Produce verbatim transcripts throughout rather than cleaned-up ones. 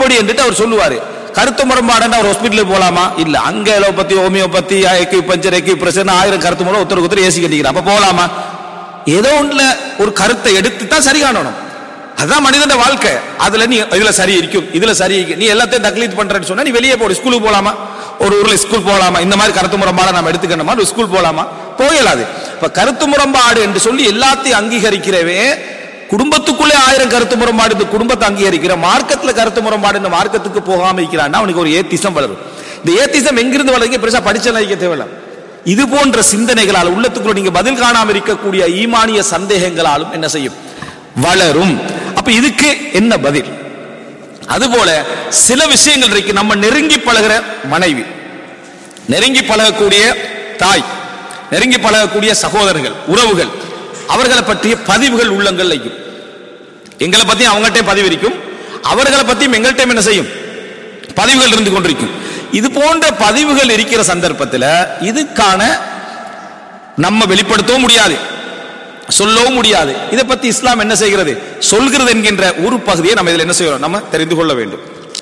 இப்படி என்று அவர் சொல்லுவாரு. கருத்து முரண்பாடு அவர் ஹாஸ்பிட்டலுக்கு போலாமா? இல்ல. அங்க எலோபதி, ஹோமியோபதி, பஞ்சர், பிரச்சனை ஆயிரம் கருத்து முறை ஒருத்தருக்கு ஒருத்தர் ஏசி கட்டிக்கிறார். அப்ப போலாமா? ஏதோ ஒன்றுல ஒரு கருத்தை எடுத்து தான் சரி காணணும். அதுதான் மனிதன் வாழ்க்கை. அதுல நீ இதுல சரி இருக்கும், இதுல சரி இருக்கும், நீ எல்லாத்தையும் தக்லீத் பண்றேன்னு சொன்னா நீ வெளியே போடு. ஸ்கூலுக்கு போலாமா? ஒரு ஊர்ல ஸ்கூல் போலாமா? இந்த மாதிரி கருத்து முரண்பாடு நம்ம எடுத்துக்கணுமா? ஒரு ஸ்கூல் போலாமா? போயலாது. இப்ப கருத்து முரண்பாடு என்று சொல்லி எல்லாத்தையும் அங்கீகரிக்கிறவே குடும்பத்துக்குள்ளே ஆயிரம் கருத்து முரண்பாடு, இந்த குடும்பத்தை அங்கீகரிக்கிற மார்க்கத்துல கருத்து முரண்பாடு இந்த மார்க்கத்துக்கு போகாம இருக்கிறான்னா அவனுக்கு ஒரு ஏத்திசம் வளரும். இந்த ஏத்திசம் எங்கிருந்து வளருங்க? பெருசா படிச்ச நினைக்க தேவையில்லை. இது போன்ற சிந்தனைகளால் உள்ளத்துக்குள்ள நீங்க பதில் காணாம இருக்கக்கூடிய ஈமானிய சந்தேகங்களாலும் என்ன செய்யும்? வளரும். அப்ப இதுக்கு என்ன பதில்? அதுபோல சில விஷயங்கள் இருக்கு. நம்ம நெருங்கி பழகிற மனைவி, நெருங்கி பழகக்கூடிய தாய், நெருங்கி பழகக்கூடிய சகோதரர்கள், உறவுகள், அவர்களை பற்றிய பதிவுகள் உள்ளங்கள் வைக்கும். எங்களை பத்தியும் அவங்கள்ட்ட பதிவு இருக்கும், அவர்களை பத்தியும் எங்கள்கிட்ட என்ன செய்யும்? பதிவுகள் இருந்து கொண்டிருக்கும். இது போன்ற பதிவுகள் இருக்கிற சந்தர்ப்பத்தில் இதுக்கான நம்ம வெளிப்படுத்தவும் முடியாது, சொல்லவும் முடியாது. இதை பத்தி இஸ்லாம் என்ன செய்கிறது, சொல்கிறது என்கின்ற ஒரு பகுதியை நம்ம இதில் என்ன செய்யறோம், நம்ம தெரிந்து கொள்ள வேண்டும்.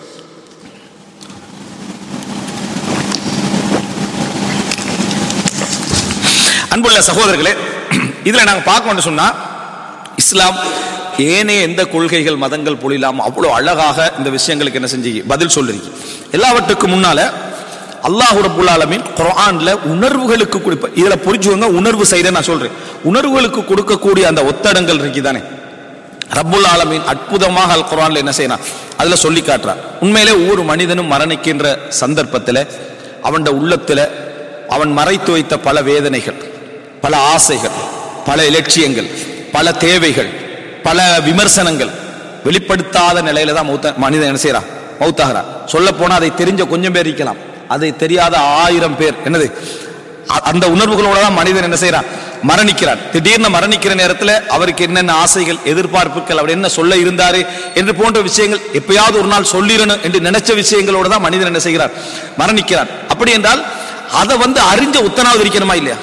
அன்புள்ள சகோதரர்களே, இதுல நாங்க பார்க்கணும் சொன்னா இஸ்லாம் ஏனைய எந்த கொள்கைகள் மதங்கள் பொழிலாம் அவ்வளவு அழகாக இந்த விஷயங்களுக்கு என்ன செஞ்சு பதில் சொல்லிருக்கு. எல்லாவற்றுக்கும் முன்னால அல்லாஹ் ரப்பல் ஆலமீன் குர்ஆன்ல உணர்வுகளுக்கு கொடுப்ப, இதுல புரிஞ்சுவங்க உணர்வு சைட நான் சொல்றேன், உணர்வுகளுக்கு கொடுக்கக்கூடிய அந்த ஒத்தடங்கள் இருக்குதானே, ரப்பல் ஆலமீன் அற்புதமாக அல் குர்ஆன்ல என்ன செய்யறான், அதுல சொல்லி காட்டுறான். உண்மையிலே ஒவ்வொரு மனிதனும் மரணிக்கின்ற சந்தர்ப்பத்தில் அவன் உள்ளத்துல அவன் மறைத்து வைத்த பல வேதனைகள், பல ஆசைகள், பல இலட்சியங்கள், பல தேவைகள், பல விமர்சனங்கள் வெளிப்படுத்தாத நிலையில தான் மனிதன் என்ன செய்யறான், மௌத்தாகிறான். சொல்ல போனா அதை தெரிஞ்ச கொஞ்சம் பேர் இருக்கலாம், அதை தெரியாத ஆயிரம் பேர் என்னது அந்த உணர்வுகளோட தான் மனிதன் என்ன செய்யறான், மரணிக்கிறான். திடீர்னு மரணிக்கிற நேரத்தில் அவருக்கு என்னென்ன ஆசைகள், எதிர்பார்ப்புகள், அவர் என்ன சொல்ல இருந்தாரு என்று போன்ற விஷயங்கள் எப்பயாவது ஒரு நாள் சொல்லிடணும் என்று நினைச்ச விஷயங்களோட தான் மனிதன் என்ன செய்கிறார், மரணிக்கிறான். அப்படி என்றால் அதை வந்து அறிஞ்ச உத்தரவாவது இருக்கணுமா இல்லையா?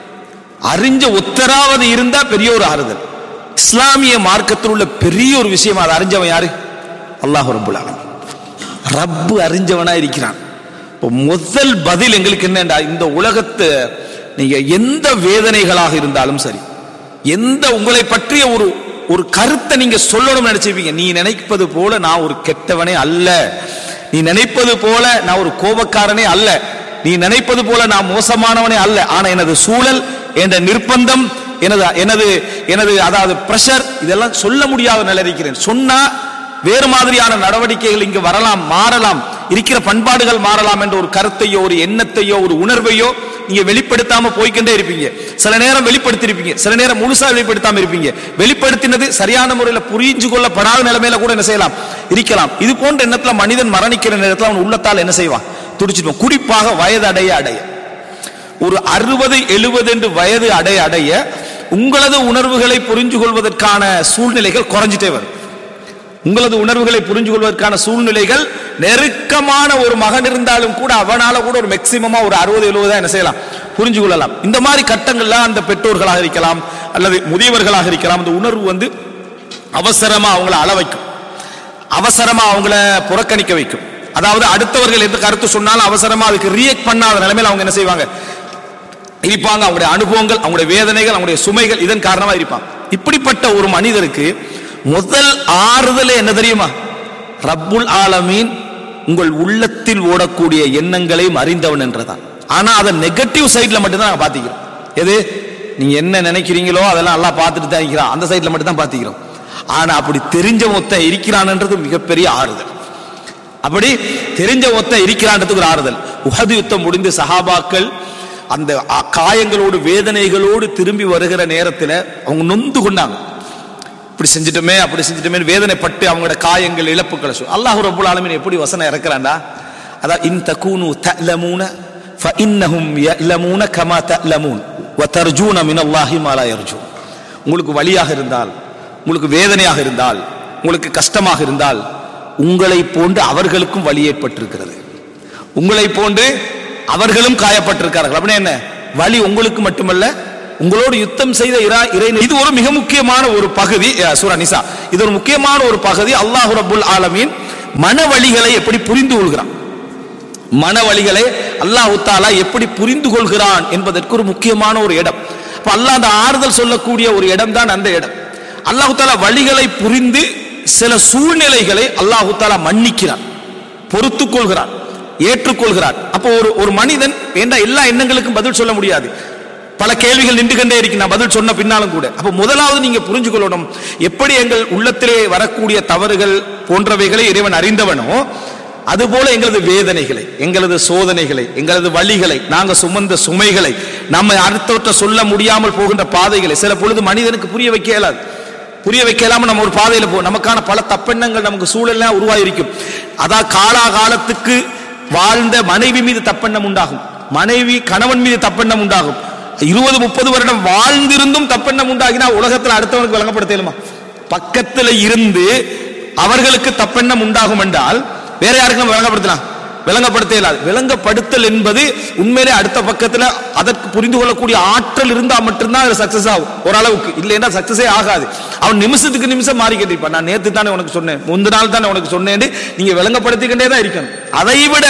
அறிஞ்ச உத்தரவாவது இருந்தா பெரிய ஒரு ஆறுதல். இஸ்லாமிய மார்க்கத்தில் உள்ள பெரிய ஒரு விஷயம், அதை அறிஞ்சவன் யாரு? அல்லாஹ் ரப்பல் ஆலமீன். ரப்பு அறிஞ்சவனா இருக்கிறான். முதல் பதில் எங்களுக்கு என்னண்டா, இந்த உலகத்தை நீங்க எந்த வேதனைகளாக இருந்தாலும் சரி, எந்த உங்களை பற்றிய ஒரு ஒரு கருத்தை நீங்க சொல்லணும்னு நினைச்சிருப்பீங்க, நீ நினைப்பது போல நான் ஒரு கெட்டவனே அல்ல, நீ நினைப்பது போல நான் ஒரு கோபக்காரனே அல்ல, நீ நினைப்பது போல நான் மோசமானவனே அல்ல, ஆனா எனது சூழல், என்ற நிர்பந்தம், எனது எனது எனது அதாவது பிரஷர், இதெல்லாம் சொல்ல முடியாத நிலை இருக்கிறேன். சொன்னா வேறு மாதிரியான நடவடிக்கைகள் இங்கு வரலாம், மாறலாம், இருக்கிற பண்பாடுகள் மாறலாம் என்ற ஒரு கருத்தையோ ஒரு எண்ணத்தையோ ஒரு உணர்வையோ நீங்க வெளிப்படுத்தாம போய்கிட்டே இருப்பீங்க. சில நேரம் வெளிப்படுத்திருப்பீங்க, சில நேரம் முழுசா வெளிப்படுத்தாம இருப்பீங்க. வெளிப்படுத்தினது சரியான முறையில் புரிஞ்சு கொள்ளப்படாத நிலைமையில கூட என்ன செய்யலாம், இருக்கலாம். இது போன்ற எண்ணத்துல மனிதன் மரணிக்கிற நேரத்தில் அவன் உள்ளத்தால் என்ன செய்வான், துடிச்சிடுவான். குறிப்பாக வயது அடைய அடைய, ஒரு அறுபது எழுபது என்று வயது அடைய அடைய உங்களது உணர்வுகளை புரிஞ்சு கொள்வதற்கான சூழ்நிலைகள் குறைஞ்சிட்டே வரும். உங்களது உணர்வுகளை புரிஞ்சு கொள்வதற்கான சூழ்நிலைகள், நெருக்கமான ஒரு மகன் இருந்தாலும் கூட அவனால கூட ஒரு மேக்சிமமா ஒரு அறுபது எழுபது என்ன செய்யலாம், புரிஞ்சு கொள்ளலாம். இந்த மாதிரி கட்டங்கள்ல அந்த பெற்றோர்களாக இருக்கலாம் அல்லது முதியவர்களாக இருக்கலாம், இந்த உணர்வு வந்து அவசரமா அவங்கள அள வைக்கும், அவசரமா அவங்கள புறக்கணிக்க வைக்கும். அதாவது அடுத்தவர்கள் எந்த கருத்து சொன்னாலும் அவசரமா அதுக்கு ரியாக்ட் பண்ணாத நிலைமையில் அவங்க என்ன செய்வாங்க, இருப்பாங்க. அவங்களுடைய அனுபவங்கள், அவங்களுடைய வேதனைகள், அவங்களுடைய சுமைகள் இதன் காரணமா இருப்பாங்க. இப்படிப்பட்ட ஒரு மனிதருக்கு முதல் ஆறுதலே என்ன தெரியுமா, ரப்புல் ஆலமீன் உங்கள் உள்ளத்தில் ஓடக்கூடிய எண்ணங்களையும் அறிந்தவன் என்றதான். ஆனா அதை நெகட்டிவ் சைட்ல மட்டும்தான் நாங்க பாத்திக்கிறோம். எது, நீங்க என்ன நினைக்கிறீங்களோ அதெல்லாம் எல்லாம் பார்த்துட்டு தான் இருக்கிறான், அந்த சைட்ல மட்டும் தான் பாத்திக்கிறோம். ஆனா அப்படி தெரிஞ்ச மொத்தம் இருக்கிறான்ன்றது மிகப்பெரிய ஆறுதல். அப்படி தெரிஞ்ச மொத்தம் இருக்கிறான்றதுக்கு ஒரு ஆறுதல். உஹது யுத்தம் முடிந்து சஹாபாக்கள் அந்த காயங்களோடு வேதனைகளோடு திரும்பி வருகிற நேரத்தில் அவங்க நொந்து கொண்டாங்க. இப்படி செஞ்சிட்டோமே அப்படி செஞ்சிட்டோமே வேதனைப்பட்டு அவங்களோட காயங்கள் இழப்புகளை அல்லாஹ் ரப்பல் ஆலமீன் எப்படி வசனம் இறக்குறான்டா, அதான் இன் தகூனு தஅலமூன ஃபஇன்னஹும் யஅலமூன கமா தஅலமூன் வ தர்ஜூன மினல்லாஹி மா லா யர்ஜூன். உங்களுக்கு வலியாக இருந்தால், உங்களுக்கு வேதனையாக இருந்தால், உங்களுக்கு கஷ்டமாக இருந்தால், உங்களை போன்று அவர்களுக்கும் வலி ஏற்பட்டிருக்கிறது, உங்களை போன்று அவர்களும் காயப்பட்டிருக்கிறார்கள். அப்படின்னா என்ன, வலி உங்களுக்கு மட்டுமல்ல, உங்களோடு யுத்தம் செய்த இறை. இது ஒரு மிக முக்கியமான ஒரு பகுதி சூரா நிசா. இது ஒரு முக்கியமான ஒரு பகுதி. அல்லாஹ் ரப்பல் ஆலமீன் மனவழிகளை எப்படி புரிந்து கொள்கிறான், மனவழிகளை அல்லாஹ் தஆலா எப்படி புரிந்து கொள்கிறான் என்பதற்கு ஒரு முக்கியமான ஒரு இடம். அப்ப அல்லாஹ் அந்த ஆறுதல் சொல்லக்கூடிய ஒரு இடம் தான் அந்த இடம். அல்லாஹ் தஆலா வழிகளை புரிந்து சில சூழ்நிலைகளை அல்லாஹ் தஆலா மன்னிக்கிறான், பொறுத்துக் கொள்கிறான், ஏற்றுக்கொள்கிறான். அப்போ ஒரு ஒரு மனிதன் என்ற எல்லா எண்ணங்களுக்கும் பதில் சொல்ல முடியாது, பல கேள்விகள் நின்று கொண்டே இருக்கு நான் பதில் சொன்ன பின்னாலும் கூட. அப்ப முதலாவது நீங்க புரிஞ்சு கொள்ளணும், எப்படி எங்கள் உள்ளத்திலே வரக்கூடிய தவறுகள் போன்றவைகளை இறைவன் அறிந்தவனோ அதுபோல எங்களது வேதனைகளை, எங்களது சோதனைகளை, எங்களது வழிகளை, நாங்க சுமந்த சுமைகளை, நம்ம அடுத்தவற்றை சொல்ல முடியாமல் போகின்ற பாதைகளை சில பொழுது மனிதனுக்கு புரிய வைக்க இயலாது. புரிய வைக்கலாம நம்ம ஒரு பாதையில போ, நமக்கான பல தப்பெண்ணங்கள் நமக்கு சூழல்லாம் உருவாயிருக்கும். அதான் காலாகாலத்துக்கு வாழ்ந்த மனைவி மீது தப்பெண்ணம் உண்டாகும், மனைவி கணவன் மீது தப்பெண்ணம் உண்டாகும். இருபது முப்பது வருடம் வாழ்ந்திருந்தும் தப்பெண்ணம் உண்டாகினா உலகத்தில் அடுத்தவனுக்கு விளங்கப்படுத்தலுமா? பக்கத்தில் இருந்து அவர்களுக்கு தப்பெண்ணம் உண்டாகும் என்றால் வேற யாருக்கு நம்ம விளங்கப்படுத்தலாம்? விளங்கப்படுத்த இயலாது. விளங்கப்படுத்தல் என்பது உண்மையிலே அடுத்த பக்கத்தில் அதற்கு புரிந்து கொள்ளக்கூடிய ஆற்றல் இருந்தால் மட்டும்தான் அது சக்சஸ் ஆகும் ஓரளவுக்கு, இல்லைன்னா சக்சஸே ஆகாது. அவன் நிமிஷத்துக்கு நிமிஷம் மாறி கேட்டிருப்பான், நான் நேற்று தானே உனக்கு சொன்னேன், முந்தின நாள் தானே உனக்கு சொன்னேன், நீங்க விளங்கப்படுத்திக்கிட்டே தான் இருக்கணும். அதை விட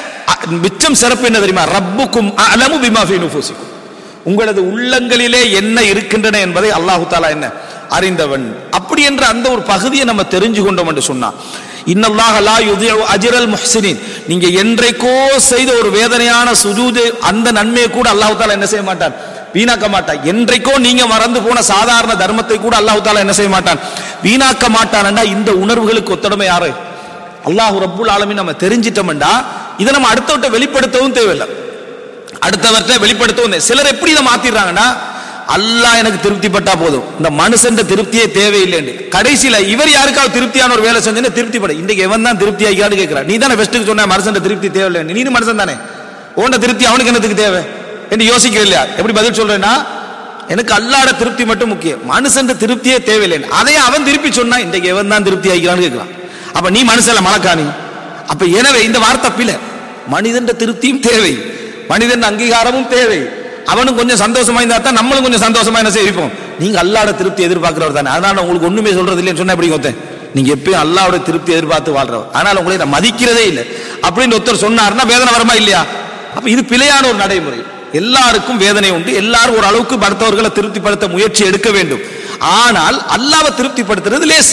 மிச்சம் சிறப்பு என்ன தெரியுமா? ரப்புக்கும் அலமு பிமா ஃபீ நுஃபூசிக்கும், உங்களது உள்ளங்களிலே என்ன இருக்கின்றன என்பதை அல்லாஹு தஆலா என்ன அறிந்தவன். அப்படி என்ற அந்த ஒரு பகுதியை நம்ம தெரிஞ்சு கொண்டோம் என்று சொன்னா, இன்னல்லாஹ லா யுதிஉ அஜ்ரல் முஹ்ஸினீன், நீங்க என்றைக்கோ செய்த ஒரு வேதனையான சுஜூது அந்த நன்மையை கூட அல்லாஹு தஆலா என்ன செய்ய மாட்டான்? வீணாக்க மாட்டான். என்றைக்கோ நீங்க மறந்து போன சாதாரண தர்மத்தை கூட அல்லாஹு தஆலா என்ன செய்ய மாட்டான்? வீணாக்க மாட்டான்டா. இந்த உணர்வுகளுக்கு ஒத்தடமை யாரு? அல்லாஹ் ரப்புல் ஆலமீன். நம்ம தெரிஞ்சிட்டோம்டா இதை நம்ம அடுத்தவற்றை வெளிப்படுத்தவும் தேவையில்லை, அடுத்தவற்றை வெளிப்படுத்தவும். சிலர் எப்படி இதை மாத்திடுறாங்கன்னா, அல்லாஹ் எனக்கு திருப்திப்பட்டா போதும், இந்த மனுஷன் திருப்தியே தேவையில்லை. கடைசியில இவர் யாருக்காவது திருப்தியான ஒரு வேலை செஞ்சு திருப்திப்பட, இன்றைக்கு எவன் தான் திருப்தி ஆகியான்னு கேட்கிறான். நீ தானே பெஸ்ட்டுக்கு சொன்ன மனுஷன் திருப்தி தேவையில்லை, நீ மனுஷன் தானே, உன்ன திருப்தி அவனுக்கு என்னத்துக்கு தேவை என்று யோசிக்க இல்லையா? எப்படி பதில் சொல்றேன்னா, எனக்கு அல்லாஹ்வோட திருப்தி மட்டும் முக்கியம், மனுஷன் திருப்தியே தேவையில்லை. அதையும் அவன் திருப்பி சொன்னா இன்றைக்கு எவன் தான் திருப்தி ஆகிக்கிறான்னு கேட்கிறான். அப்ப நீ மனுஷன் மலக்கானி. அப்ப எனவே இந்த வார்த்தை பிள்ளை, மனிதன் திருப்தியும் தேவை, மனிதன் அங்கீகாரமும் தேவை. அவனும் கொஞ்சம் சந்தோஷமா இருந்தா தான் நம்மளும் கொஞ்சம் சந்தோஷமா என்ன செய்வோம். நீங்க அல்லாஹ்வோட திருப்தி எதிர்பார்க்கிறவர் தானே, அதனால உங்களுக்கு ஒண்ணுமே சொல்றது இல்லைன்னு சொன்னா எப்படி கொத்தேன்? நீங்க எப்பயும் அல்லாஹ்வோட திருப்தி எதிர்பார்த்து வாழ்றவர், அதனால உங்களை நான் மதிக்கிறதே இல்லை அப்படின்னு ஒருத்தர் சொன்னார்னா வேதனை வருமா இல்லையா? அப்ப இது பிழையான ஒரு நடைமுறை. எல்லாருக்கும் வேதனை உண்டு, எல்லாரும் ஒரு அளவுக்கு அடுத்தவர்களை திருப்திப்படுத்த முயற்சி எடுக்க வேண்டும். ஆனால் அல்லாஹ்வை திருப்திப்படுத்துறது லேசு,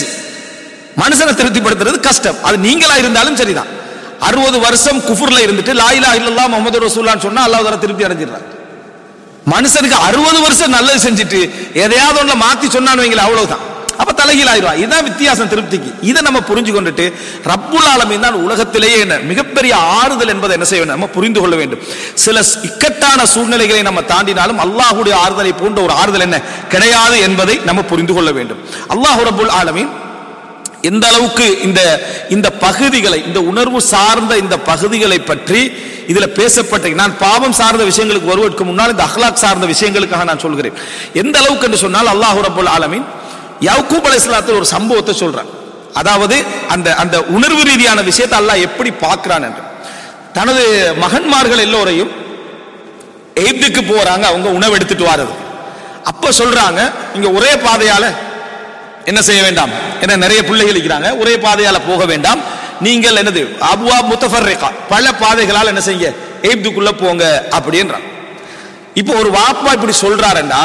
மனுஷனை திருப்திப்படுத்துறது கஷ்டம். அது நீங்களா இருந்தாலும் சரிதான். அறுபது வருஷம் குஃபுர்ல இருந்துட்டு லா இலாஹ இல்லல்லாஹ் முஹம்மது ரசூலுல்லாஹ் சொன்னா அல்லாஹ் தஆலா திருப்தி அடைஞ்சிடுறாங்க. மனுஷனுக்கு அறுபது வருஷம் நல்லது செஞ்சுட்டு எதையாவது ஒண்ணு மாத்தி சொன்னான்னு வைங்கள, அவ்வளவுதான், அப்ப தலைகீழ் ஆயிடுவான். இதுதான் வித்தியாசம் திருப்திக்கு. இதை நம்ம புரிஞ்சு கொண்டுட்டு ரப்புல் ஆலமீன் தான் உலகத்திலேயே என்ன மிகப்பெரிய ஆறுதல் என்பதை என்ன செய்ய வேண்டும், நம்ம புரிந்து கொள்ள வேண்டும். சில இக்கட்டான சூழ்நிலைகளை நம்ம தாண்டினாலும் அல்லாஹ்வுடைய ஆறுதலை போன்ற ஒரு ஆறுதல் என்ன கிடையாது என்பதை நம்ம புரிந்து கொள்ள வேண்டும். அல்லாஹ் ரப்புல் ஆலமீன் எந்த அளவுக்கு இந்த இந்த பகுதிகளை, இந்த உணர்வு சார்ந்த இந்த பகுதிகளை பற்றி இதுல பேசப்பட்ட, நான் பாவம் சார்ந்த விஷயங்களுக்கு வருவதற்கு முன்னால் இந்த அஹ்லாக் சார்ந்த விஷயங்களுக்காக நான் சொல்கிறேன். எந்த அளவுக்கு என்று சொன்னால் அல்லாஹ் ரப்புல் ஆலமீன் யாக்கூப் அலைஹிஸ்ஸலாத்து ஒரு சம்பவத்தை சொல்றான். அதாவது அந்த அந்த உணர்வு ரீதியான விஷயத்தை அல்லாஹ் எப்படி பார்க்கிறான் என்று. தனது மகன்மார்கள் எல்லோரையும் எகிப்துக்கு போறாங்க, அவங்க உணவு எடுத்துட்டு வாரது. அப்ப சொல்றாங்க, இங்க ஒரே பாதையால என்ன செய்ய வேண்டாம், ஏன்னா நிறைய பிள்ளைகள் இருக்கிறாங்க, ஒரே பாதையால போக வேண்டாம், நீங்கள் என்னது அபுவா முத்தஃபர்ரிகா பல பாதைகளால் என்ன செய்ய எகிப்துக்குள்ள போங்க அப்படின்றான். இப்போ ஒரு வாப்பா இப்படி சொல்றாருன்னா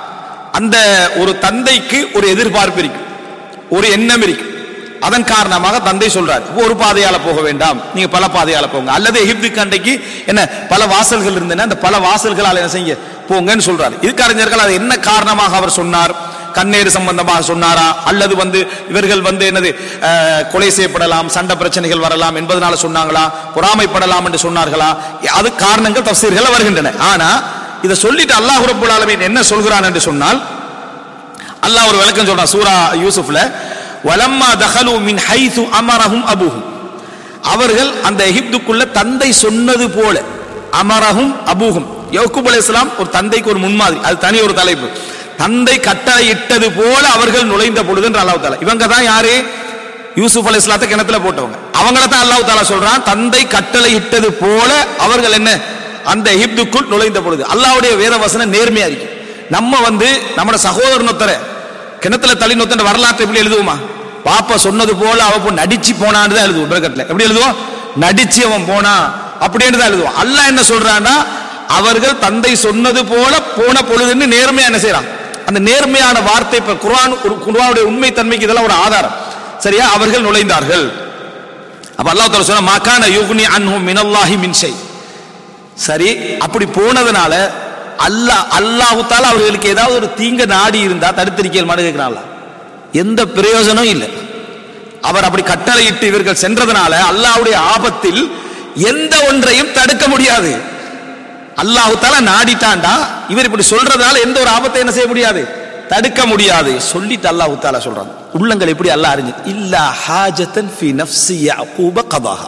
அந்த ஒரு தந்தைக்கு ஒரு எதிர்பார்ப்பு இருக்கு, ஒரு எண்ணம் இருக்கு. அதன் காரணமாக தந்தை சொல்றாரு, ஒரு பாதையால போக வேண்டாம், நீங்க பல பாதையால போங்க, அல்லது எகிப்துக்கு அன்றைக்கு என்ன பல வாசல்கள் இருந்தன, அந்த பல வாசல்களால் என்ன செய்ய போங்கன்னு சொல்றாரு. இதுக்கு அறிஞர்கள் அது என்ன காரணமாக அவர் சொன்னார், கண்ணேறு சம்பந்தமாக சொன்னாரா, அல்லது வந்து இவர்கள் வந்து என்னது கொலை செய்யப்படலாம், சண்டை பிரச்சனைகள் வரலாம் என்பதனால சொன்னாங்களா, பொறாமைப்படலாம் என்று சொன்னார்களா, அது காரணங்கள் தஃசீர்கள் வருகின்றன. ஆனா இதை சொல்லிட்டு அல்லாஹ் ரப்புல் ஆலமீன் என்ன சொல்கிறான் என்று சொன்னால், அல்லாஹ் ஒரு விளக்கம் சொல்றான் சூரா யூசுப்ல, வலம்மா தகலு மின் ஹைது அமரஹும் அபூஹும், அவர்கள் அந்த எகிப்துக்குள்ள தந்தை சொன்னது போல, அமரஹும் அபூஹும், யாக்கூப் அலைஹிஸ்ஸலாம் ஒரு தந்தைக்கு ஒரு முன்மாதிரி, அது தனி ஒரு தலைப்பு. தந்தை கட்டளை இட்டது போல அவர்கள் நுழைந்த பொழுது என்று அல்லாஹ் தஆலா, இவங்க தான் யாரு, யூசுப் அலைஹிஸ்ஸலாத்தை கிணத்துல போட்டவங்க, அவங்கள தான் அல்லாஹ் தஆலா சொல்றான், தந்தை கட்டளை இட்டது போல அவர்கள் என்ன அந்த எகிப்துக்குள் நுழைந்த பொழுது. அல்லாஹ்வுடைய வேத வசனம் நேர்மையா இருக்கு. நம்ம வந்து நம்ம சகோதரன் ஒருத்தர கிணத்துல தள்ளி நொத்தன வரலாற்றை எப்படி எழுதுவோமா, பாப்பா சொன்னது போல அவ போ நடிச்சு போனான்னு தான் எழுதுவோம் பிரக்கெட்ல. எப்படி எழுதுவோம்? நடிச்சு அவன் போனா அப்படின்னு தான் எழுதுவோம். அல்லாஹ் என்ன சொல்றான்னா, அவர்கள் தந்தை சொன்னது போல போன பொழுதுன்னு நேர்மையா என்ன செய்யறான். அந்த நேர்மையான வார்த்தை இப்ப குர்ஆன் குர்ஆனுடைய உண்மை தன்மைக்கு இதெல்லாம் ஒரு ஆதாரம். சரியா? அவர்கள் நுழைந்தார்கள். அப்ப அல்லாஹ் தஆலா சொன்னா மகான யுக்னி அன்ஹும் மினல்லாஹி மின் ஷை. சரி, அப்படி போனதுனால அல்லாஹ் அல்லாஹ் தஆலா அவர்களுக்கு ஏதாவது ஒரு தீங்க நாடி இருந்தா தடுத்திருக்கேன் மாடு கேட்கிறான்ல, எந்த பிரயோஜனம் இல்லை. அவர் அப்படி கட்டளையிட்டு இவர்கள் சென்றதனால அல்லாஹ்வுடைய ஆபத்தில் எந்த ஒன்றையும் தடுக்க முடியாது. அல்லாஹ் தஆலா நாடிட்டாண்டா இவர் இப்படி சொல்றதால எந்த ஒரு ஆபத்தை என்ன செய்ய முடியாது, தடுக்க முடியாது. சொல்லிட்டு அல்லாஹ் தஆலா சொல்றான், உள்ளங்கள் எப்படி அல்லாஹ் அறிஞ்சு இல்லா ஹாஜத்தன் ஃபி நஃப்ஸி யாக்கூப கதாஹா.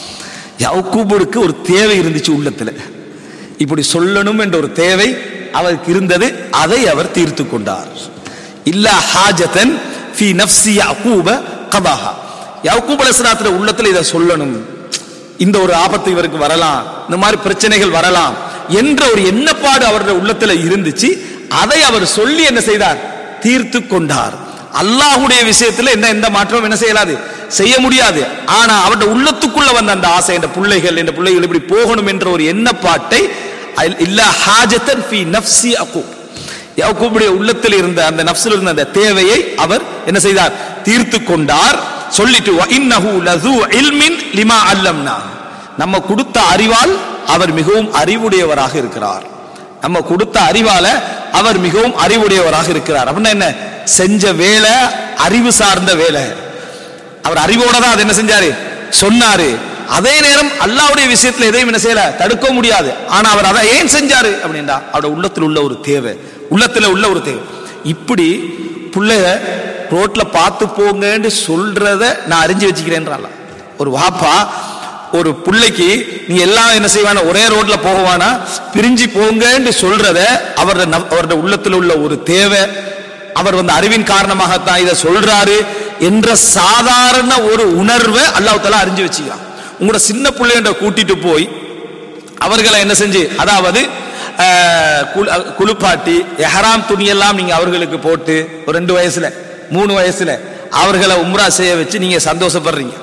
யாக்கூபுக்கு ஒரு தேவை இருந்துச்சு உள்ளத்துல, இப்படி சொல்லணும் என்ற ஒரு தேவை அவருக்கு இருந்தது, அதை அவர் தீர்த்து கொண்டார். இல்லா ஹாஜத்தன் ஃபி நஃப்ஸி யாக்கூப கதாஹா. யாக்கூப் அலைஹிஸ்ஸலாத்துடைய உள்ளத்துல இதை சொல்லணும், இந்த ஒரு ஆபத்து இவருக்கு வரலாம், இந்த மாதிரி பிரச்சனைகள் வரலாம் என்ற ஒரு எண்ணப்பாடு அவருடைய உள்ளத்துல இருந்துச்சு. அதை அவர் சொல்லி என்ன செய்தார், தீர்த்து கொண்டார். அல்லாஹ்வுடைய விஷயத்துல என்ன எந்த மாற்றமும் என்ன செய்யலாது, செய்ய முடியாது. ஆனா அவருடைய உள்ளத்துக்குள்ள வந்த அந்த ஆசை, இந்த பிள்ளைகள் இந்த பிள்ளைகள் இப்படி போகணும் என்ற ஒரு எண்ணப்பாட்டை இல்லா ஹாஜத்தன் ஃபீ நஃப்ஸி யாக்கூப், யாக்கூபுடைய உள்ளத்தில் இருந்த அந்த நஃப்ஸில் இருந்த அந்த தேவையை அவர் என்ன செய்தார், தீர்த்து கொண்டார். சொல்லிட்டு வ இன்னஹு லஸூ இல்மின் லிமா அல்லம்னா, நம்ம கொடுத்த அறிவால் அவர் மிகவும் அறிவுடையவராக இருக்கிறார். நம்ம கொடுத்த அறிவால அவர் மிகவும் அறிவுடையவராக இருக்கிறார். அப்படின்னா என்ன, செஞ்ச வேலை அறிவு சார்ந்த வேலை. அவர் அறிவோட தான் அதை என்ன செஞ்சாரு, சொன்னாரு. அதே நேரம் அல்லாஹ்வுடைய விஷயத்துல எதையும் என்ன செய்யல, தடுக்க முடியாது. ஆனா அவர் அதை ஏன் செஞ்சாரு அப்படின்னா அவருடைய உள்ளத்தில் உள்ள ஒரு தேவை, உள்ளத்துல உள்ள ஒரு தேவை. இப்படி பிள்ளைய ரோட்ல பார்த்து போங்கன்னு சொல்றத நான் அறிஞ்சு வச்சுக்கிறேன்றால. ஒரு வாப்பா ஒரு பிள்ளைக்கு நீ எல்லாம் என்ன செய்வானா, ஒரே ரோட்ல போகவானா, பிரிஞ்சு போங்கன்னு சொல்றத அவருடைய அவருடைய உள்ளத்தில் உள்ள ஒரு தேவை, அவர் வந்து அறிவின் காரணமாகத்தான் இதை சொல்றாரு என்ற சாதாரண ஒரு உணர்வை அல்லாஹ் தஆலா அறிஞ்சு வச்சுக்கிறான். உங்களோட சின்ன பிள்ளைன்ற கூட்டிட்டு போய் அவர்களை என்ன செஞ்சு, அதாவது குளிப்பாட்டி எஹராம் துணியெல்லாம் நீங்க அவர்களுக்கு போட்டு ஒரு ரெண்டு வயசுல மூணு வயசுல அவர்களை உம்ரா செய்ய வச்சு நீங்க சந்தோஷப்படுறீங்க.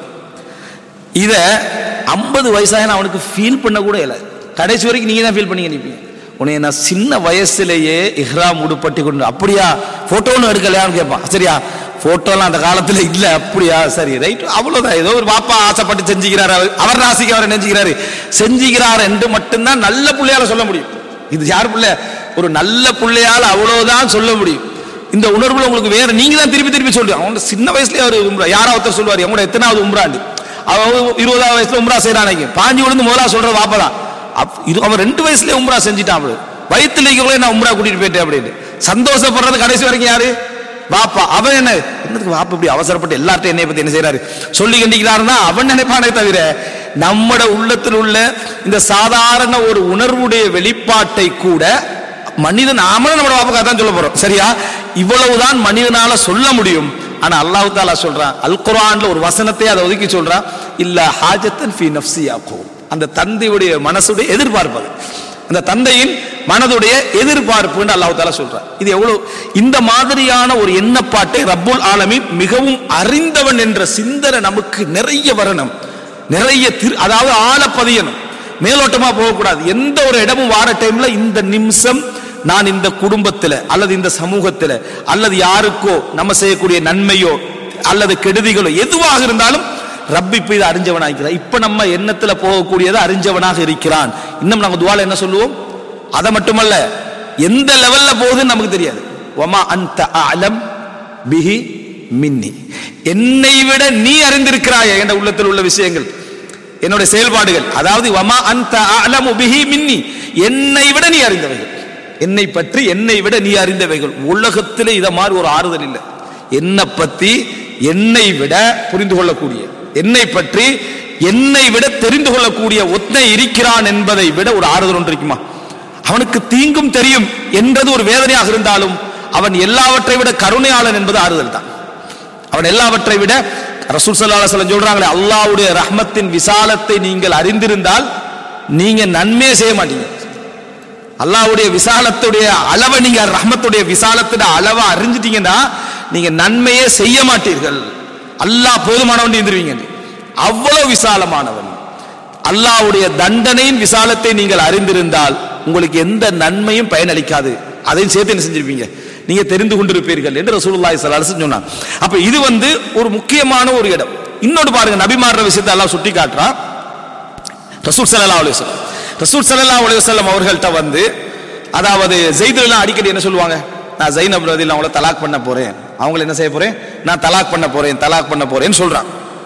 இத ஐம்பது வயசாக அவனுக்கு ஃபீல் பண்ண கூட இல்லை. கடைசி வரைக்கும் நீங்க தான் ஃபீல் பண்ணி நினைப்பீங்க. உன்னை நான் சின்ன வயசுலேயே இஹ்ராம் உடுப்பட்டி கொண்டு, அப்படியா போட்டோன்னு எடுக்கலையான்னு கேட்பான். சரியா, போட்டோலாம் அந்த காலத்துல இல்ல, அப்படியா, சரி ரைட், அவ்வளவுதான். ஏதோ ஒரு பாப்பா ஆசைப்பட்டு செஞ்சுக்கிறாரு, அவர் ராசிக்கு அவர் நினைச்சுக்கிறாரு, செஞ்சுக்கிறார் என்று மட்டும்தான் நல்ல பிள்ளையால சொல்ல முடியும். இது யார் பிள்ளை, ஒரு நல்ல பிள்ளையால அவ்வளவுதான் சொல்ல முடியும். இந்த உணர்வுல உங்களுக்கு வேற நீங்க தான் திருப்பி திருப்பி சொல்றீங்க. அவங்க சின்ன வயசுலயே அவர் உம்ரா, யாராவது சொல்லுவாரு அவங்களோட எத்தனாவது உம்ராண்டு, அவன் இருபதாவது வயசுல உம்ரா செய்யறாங்க, பாஞ்சு விழுந்து முதலா சொல்ற வாப்பதான். அவன் ரெண்டு வயசுலயே உம்ரா செஞ்சுட்டான். அவரு வயிற்றுல இருக்கிறவங்களே நான் உம்ரா கூட்டிட்டு போயிட்டேன் அப்படின்னு சந்தோஷப்படுறது கடைசி வரைக்கும் யாரு, வாப்பா. அவன் என்ன என்னதுக்கு வாப்பா இப்படி அவசரப்பட்டு எல்லார்ட்டும் என்னை பத்தி என்ன செய்யறாரு சொல்லி கண்டிக்கிறாருன்னா அவன் நினைப்பானே தவிர நம்மட உள்ளத்தில் உள்ள இந்த சாதாரண ஒரு உணர்வுடைய வெளிப்பாட்டை கூட மனிதன் நாமளும் நம்ம வாப்பாக்காக தான் சொல்ல போறோம். சரியா, இவ்வளவுதான் மனிதனால சொல்ல முடியும். ஆனா அல்லாஹ் தஆலா சொல்றான், அல் குர்ஆன்ல ஒரு வசனத்தை அதை ஒதுக்கி சொல்றான், இல்லா ஹாஜத்தன் ஃபீ நஃப்ஸி யாக்கூப். அந்த தந்தையுடைய மனசுடைய எதிர்பார்ப்பு, அந்த தந்தையின் மனதுடைய எதிர்பார்ப்பு அல்லாஹ் தஆலா சொல்றார். இது எவ்வளவு இந்த மாதிரியான ஒரு எண்ணப்பாட்டை ரப்புல் ஆலமீன் மிகவும் அறிந்தவன் என்ற சிந்தனை நமக்கு நிறைய வரணும், நிறைய அதாவது ஆழ பதியணும், மேலோட்டமா போகக்கூடாது. எந்த ஒரு இடமும் வார டைம்ல இந்த நிமிஷம் நான் இந்த குடும்பத்துல அல்லது இந்த சமூகத்துல அல்லது யாருக்கோ நம்ம செய்யக்கூடிய நன்மையோ அல்லது கெடுதிகளோ எதுவாக இருந்தாலும் ரப்பி இப்ப இதை அறிஞ்சவனாக இருக்கிறான். இப்ப நம்ம எண்ணத்துல போகக்கூடியதை அறிஞ்சவனாக இருக்கிறான். இன்னும் நம்ம துவால என்ன சொல்லுவோம், அதை மட்டுமல்ல எந்த லெவல்ல போகுதுன்னு நமக்கு தெரியாது. வமா அன்த அலம் பிஹி மின்னி, என்னை விட நீ அறிந்திருக்கிறாய் என்ற உள்ளத்தில் உள்ள விஷயங்கள், என்னுடைய செயல்பாடுகள். அதாவது வமா அன்த அலமு பிஹி மின்னி, என்னை விட நீ அறிந்தவைகள், என்னை பற்றி என்னை விட நீ அறிந்தவைகள். உலகத்திலே இத மாதிரி ஒரு ஆறுதல் இல்லை. என்னை பத்தி என்னை விட புரிந்து கொள்ளக்கூடிய, என்னை பற்றி என்னை விட தெரிந்து கொள்ளக்கூடிய ஒத்தனை இருக்கிறான் என்பதை விட ஒரு ஆறுதல் ஒன்று இருக்குமா? அவனுக்கு தீங்கும் தெரியும் என்றது ஒரு வேதனையாக இருந்தாலும் அவன் எல்லாவற்றை விட கருணையாளன் என்பது ஆறுதல் தான். அவன் எல்லாவற்றை விட ரசூல் ஸல்லல்லாஹு அலைஹி வஸல்லம் சொல்றாங்களே, அல்லாஹ்வுடைய ரஹ்மத்தின் விசாலத்தை நீங்கள் அறிந்திருந்தால் நீங்க நன்மையே செய்ய மாட்டீங்க. அல்லாஹ்வுடைய விசாலத்துடைய அளவை, நீங்க ரஹ்மத்துடைய விசாலத்துடைய அளவை அறிஞ்சிட்டீங்கன்னா நீங்க நன்மையே செய்ய மாட்டீர்கள். அல்லாஹ் போதுமானவன் இருந்துருவீங்க. அவ்வளவு விசாலமானவன். அல்லாஹ்வுடைய தண்டனையின் விசாலத்தை நீங்கள் அறிந்திருந்தால் உங்களுக்கு எந்த நன்மையும் பயனளிக்காது. அதையும் சேர்த்து என்ன செஞ்சிருப்பீங்க, நீங்க தெரிந்து கொண்டிருப்பீர்கள் என்று ரசூலுல்லாஹி ஸல்லல்லாஹு அலைஹி வஸல்லம் சொன்னாங்க. அப்ப இது வந்து ஒரு முக்கியமான ஒரு இடம். இன்னொரு பாருங்க, நபிமார்ற விஷயத்தை அல்லாஹ் சுட்டி காட்டுறான். ரசூல் ஸல்லல்லாஹு அலைஹி வஸல்லம் ரசூல் ஸல்லல்லாஹு அலைஹி வஸல்லம் அவர்கள்ட்ட வந்து, அதாவது ஸைதுலாம் அடிக்கடி என்ன சொல்லுவாங்க, நான் ஸைனப் ரலியல்லாஹு அவங்கள தலாக் பண்ண போறேன், அவங்கள என்ன செய்ய போறேன், நான் தலாக் பண்ண போறேன் தலாக் பண்ண போறேன்னு சொல்றான்.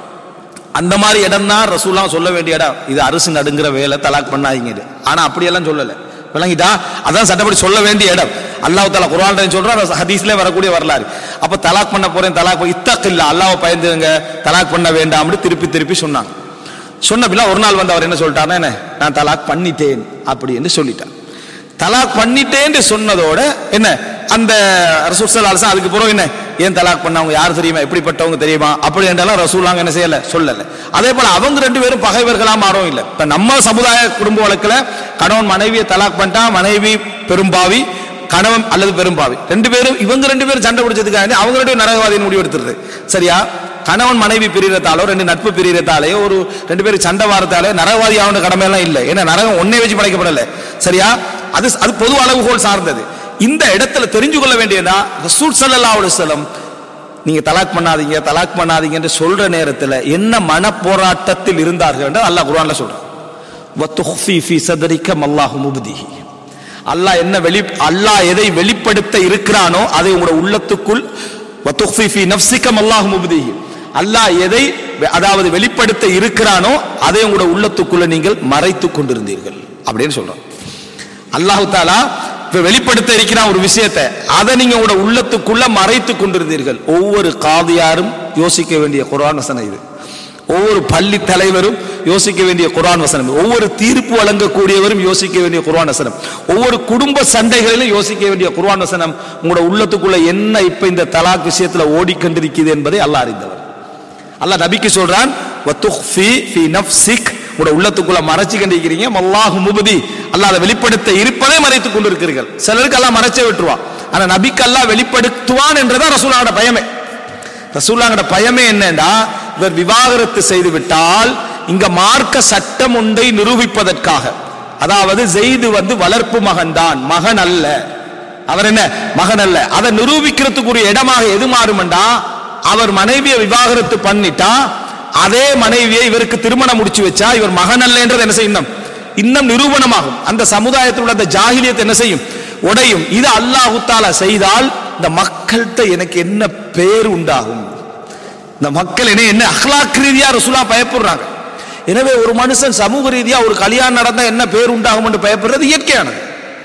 அந்த மாதிரி இடம் தான் ரசூலுல்லாஹ் சொல்ல வேண்டிய இடம். இது அரசு நடுங்கிற வேலை, தலாக் பண்ணாதீங்க. ஆனா அப்படியெல்லாம் சொல்லல, விளங்கிட்டா? அதான் சட்டப்படி சொல்ல வேண்டிய இடம். அல்லாஹ் தஆலா குர்ஆன்ல சொல்றான், ஹதீஸ்ல வரக்கூடிய வரலாறு. அப்ப தலாக் பண்ண போறேன், தலாக் இத்தகில்லா, அல்லாஹ்வை பயந்துங்க, தலாக் பண்ண வேண்டாம்னு திருப்பி திருப்பி சொன்னாங்க. சொன்ன பிள்ளை ஒரு நாள் வந்து அவர் என்ன சொல்லிட்டாருன்னா, என்ன நான் தலாக் பண்ணிட்டேன் அப்படி என்று சொல்லிட்டார். தலாக் பண்ணிட்டேன் சொன்னதோட என்ன, அந்த ரசூல் ஸல்லல்லாஹு அலைஹி வஸல்லம் அதுக்கு பிறகு என்ன, ஏன் தலாக் பண்ணவங்க யார் தெரியுமா, எப்படிப்பட்டவங்க தெரியுமா, அப்படி என்றெல்லாம் ரசூலுல்லாஹ் என்ன செய்யல, சொல்லல. அதே போல அவங்க ரெண்டு பேரும் பகைவர்களா மாறவும் இல்லை. இப்ப நம்ம சமுதாய குடும்ப வழக்குல கணவன் மனைவியை தலாக் பண்ணிட்டா, மனைவி பெரும்பாவி, கணவன் அல்லது பெரும்பாவி, ரெண்டு பேரும் இவங்க ரெண்டு பேரும் சண்டை பிடிச்சதுக்காக அவங்க ரெண்டு பேரும் நரகவாதியின் முடிவு எடுத்துருது. சரியா? கணவன் மனைவி பிரியறதாலோ, ரெண்டு நட்பு பிரியறதாலேயோ, ஒரு ரெண்டு பேரும் சண்டை வாரத்தாலே நரகவாதி ஆன கடமை எல்லாம் இல்லை. ஏன்னா நரகம் ஒன்னே வச்சு படைக்கப்படல. சரியா? அது அது பொது அளவுகோல் சார்ந்தது. இந்த இடத்துல தெரிஞ்சு கொள்ள வேண்டியதா, ரசூல் ஸல்லல்லாஹு அலைஹி வஸல்லம் நீங்க தலாக் பண்ணாதீங்க தலாக் பண்ணாதீங்க என்று சொல்ற நேரத்தில் என்ன மன போராட்டத்தில் இருந்தார்கள் என்று அல்லாஹ் குர்ஆன்ல சொல்றான். வத்துஃபி ஃபீ ஸத்ரிக மல்லாஹு முப்திஹி. அல்லாஹ் என்ன வெளி அல்லாஹ் எதை வெளிப்படுத்த இருக்கிறானோ அதை உங்களுடைய உள்ளத்துக்குள், வத்துஃபி ஃபீ நஃப்ஸிக மல்லாஹு முப்திஹி, அல்லாஹ் எதை அதாவது வெளிப்படுத்த இருக்கிறானோ அதை உங்களுடைய உள்ளத்துக்குள்ள நீங்கள் மறைத்துக் கொண்டிருந்தீர்கள் அப்படின்னு சொல்றான். அல்லாஹ் தஆலா வெளிப்படுத்த இருக்கிற ஒரு விஷயத்தை அதை நீங்க உங்களோட உள்ளத்துக்குள்ள மறைத்துக் கொண்டிருந்தீர்கள். ஒவ்வொரு காதியாரும் யோசிக்க வேண்டிய குர்ஆன் வசனம் இது. ஒவ்வொரு பள்ளி தலைவரும் யோசிக்க வேண்டிய குர்ஆன் வசனம். ஒவ்வொரு தீர்ப்பு வழங்கக்கூடியவரும் யோசிக்க வேண்டிய குர்ஆன் வசனம். ஒவ்வொரு குடும்ப சண்டைகளிலும் யோசிக்க வேண்டிய குர்ஆன் வசனம். உங்களோட உள்ளத்துக்குள்ள என்ன இப்ப இந்த தலாக் விஷயத்துல ஓடிக்கொண்டிருக்கிறது என்பதை அல்லாஹ் அறிந்தவர். அல்லாஹ் நபிக்கு சொல்றான், வத்துஃபி ஃபீ நஃப்ஸிக், உங்களோட உள்ளத்துக்குள்ள மறைச்சு கண்டிருக்கிறீங்க, மல்லாஹு முப்தி, அல்லாஹ் அதை வெளிப்படுத்த இருப்பதை மறைத்துக் கொண்டிருக்கிறீர்கள். சிலருக்கு அல்லாஹ் மறைச்சே விட்டுருவான், ஆனா நபிக்கு அல்லாஹ் வெளிப்படுத்துவான் என்றதான் ரசூலுல்லாஹோட பயமே. ரசூலுல்லாஹோட பயமே என்னன்னா, இவர் விவாகரத்து செய்து விட்டால் இங்க மார்க்க சட்டம் ஒன்றை நிரூபிப்பதற்காக, அதாவது ஸைது வந்து வளர்ப்பு மகன் தான், மகன் அல்ல, அவர் என்ன மகன் அல்ல, அதை நிரூபிக்கிறதுக்குரிய இடமாக எது மாறும்டா, அவர் மனைவியை விவாகரத்து பண்ணிட்டா அதே மனைவியை இவருக்கு திருமணம் முடிச்சு வச்சா இவர் மகன் அல்ல என்றது என்ன செய்யும், இன்னும் நிரூபணமாகும். அந்த சமுதாயத்தில் உள்ள அந்த ஜாஹிலியத் என்ன செய்யும், உடையும். இது அல்லாஹ் தஆலா செய்தால் இந்த மக்கள்கிட்ட எனக்கு என்ன பேர் உண்டாகும், இந்த மக்கள் என்ன என்ன அக்லாக் ரீதியா ரசூலுல்லாஹ் பயப்படுறாங்க. எனவே ஒரு மனுஷன் சமூக ரீதியா ஒரு கல்யாணம் நடந்தா என்ன பேர் உண்டாகும் என்று பயப்படுறது இயற்கையானது,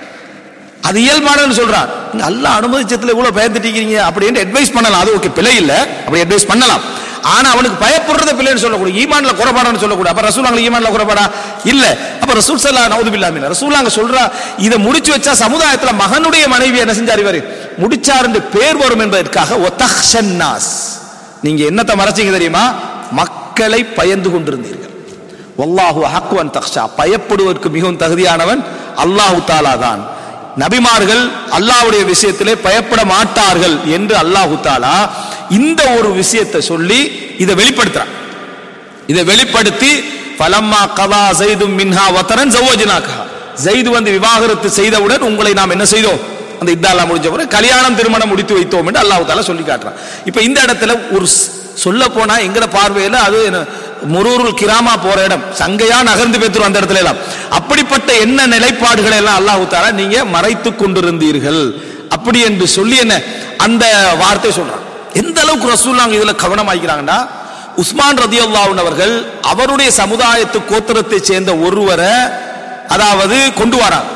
அது இயல்பானதுன்னு சொல்றான். நீங்க அல்லாஹ் அனுமதிச்சதுல இவ்வளவு பயந்துட்டீங்க அப்படின்னு அட்வைஸ் பண்ணலாம், அது ஓகே, பிழை இல்லை, அப்படி அட்வைஸ் பண்ணலாம். ஆனா அவனுக்கு பயப்படுறத பிள்ளைன்னு சொல்லக்கூடாது, ஈமான்ல குறைபாடான்னு சொல்லக்கூடாது. அப்ப ரசூலுல்லாஹ் ஈமான்ல குறைபாடா இல்ல. அப்ப ரசூல் ஸல்லல்லாஹு நஊது பில்லாஹ் மின் ரசூலுல்லாஹ் சொல்றா, இதை முடிச்சு வச்சா சமுதாயத்துல மகனுடைய மனைவி என்ன செஞ்சார், இவர் முடிச்சார் என்று பேர் வரும் என்பதற்காக ஒத்தஹ்ஷன்னாஸ், நீங்க என்னத்தை மறைச்சீங்க தெரியுமா, மக்களை பயந்து கொண்டிருந்தீர்கள். வல்லாஹு அஹக்கு அன் தக்ஷா, பயப்படுவதற்கு மிகவும் தகுதியானவன் அல்லாஹ் தஆலா தான். நபிமார்கள் அல்லாஹ்வுடைய விஷயத்திலே பயப்பட மாட்டார்கள் என்று அல்லாஹ் தஆலா இந்த ஒரு விஷயத்தை சொல்லி இதை வெளிப்படுத்துறான். இதை வெளிப்படுத்தி ஃபலம்மா கதா ஸைதும் மின்ஹா வதரன் ஜவஜ்னாகஹா, ஸைது வந்து விவாகரத்து செய்தவுடன் உங்களை நாம் என்ன செய்தோம், அந்த இத்தாலாம் முடிஞ்ச பிறகு கல்யாணம் திருமணம் முடித்து வைத்தோம் என்று அல்லாஹ் தஆலா சொல்லி காட்டுறான். இப்ப இந்த இடத்துல ஒரு சொல்ல போனா எங்கட பார்வையில அது முரூருல் கிராமா போற இடம், சங்கையா நகர்ந்து பேத்துரும் அந்த இடத்துல எல்லாம். அப்படிப்பட்ட என்ன நிலைப்பாடுகளை எல்லாம் அல்லாஹ் தஆலா நீங்க மறைத்துக் கொண்டிருந்தீர்கள் அப்படி என்று சொல்லி என்ன அந்த வார்த்தை சொல்றான். எந்த அளவுக்கு ரசூலுல்லாஹ் இதுல கவனமாக்கிறாங்கன்னா, உஸ்மான் ரலியல்லாஹு அன்ஹு அவர்கள் அவருடைய சமுதாயத்து கோத்திரத்தை சேர்ந்த ஒருவரை அதாவது கொண்டு வரார்.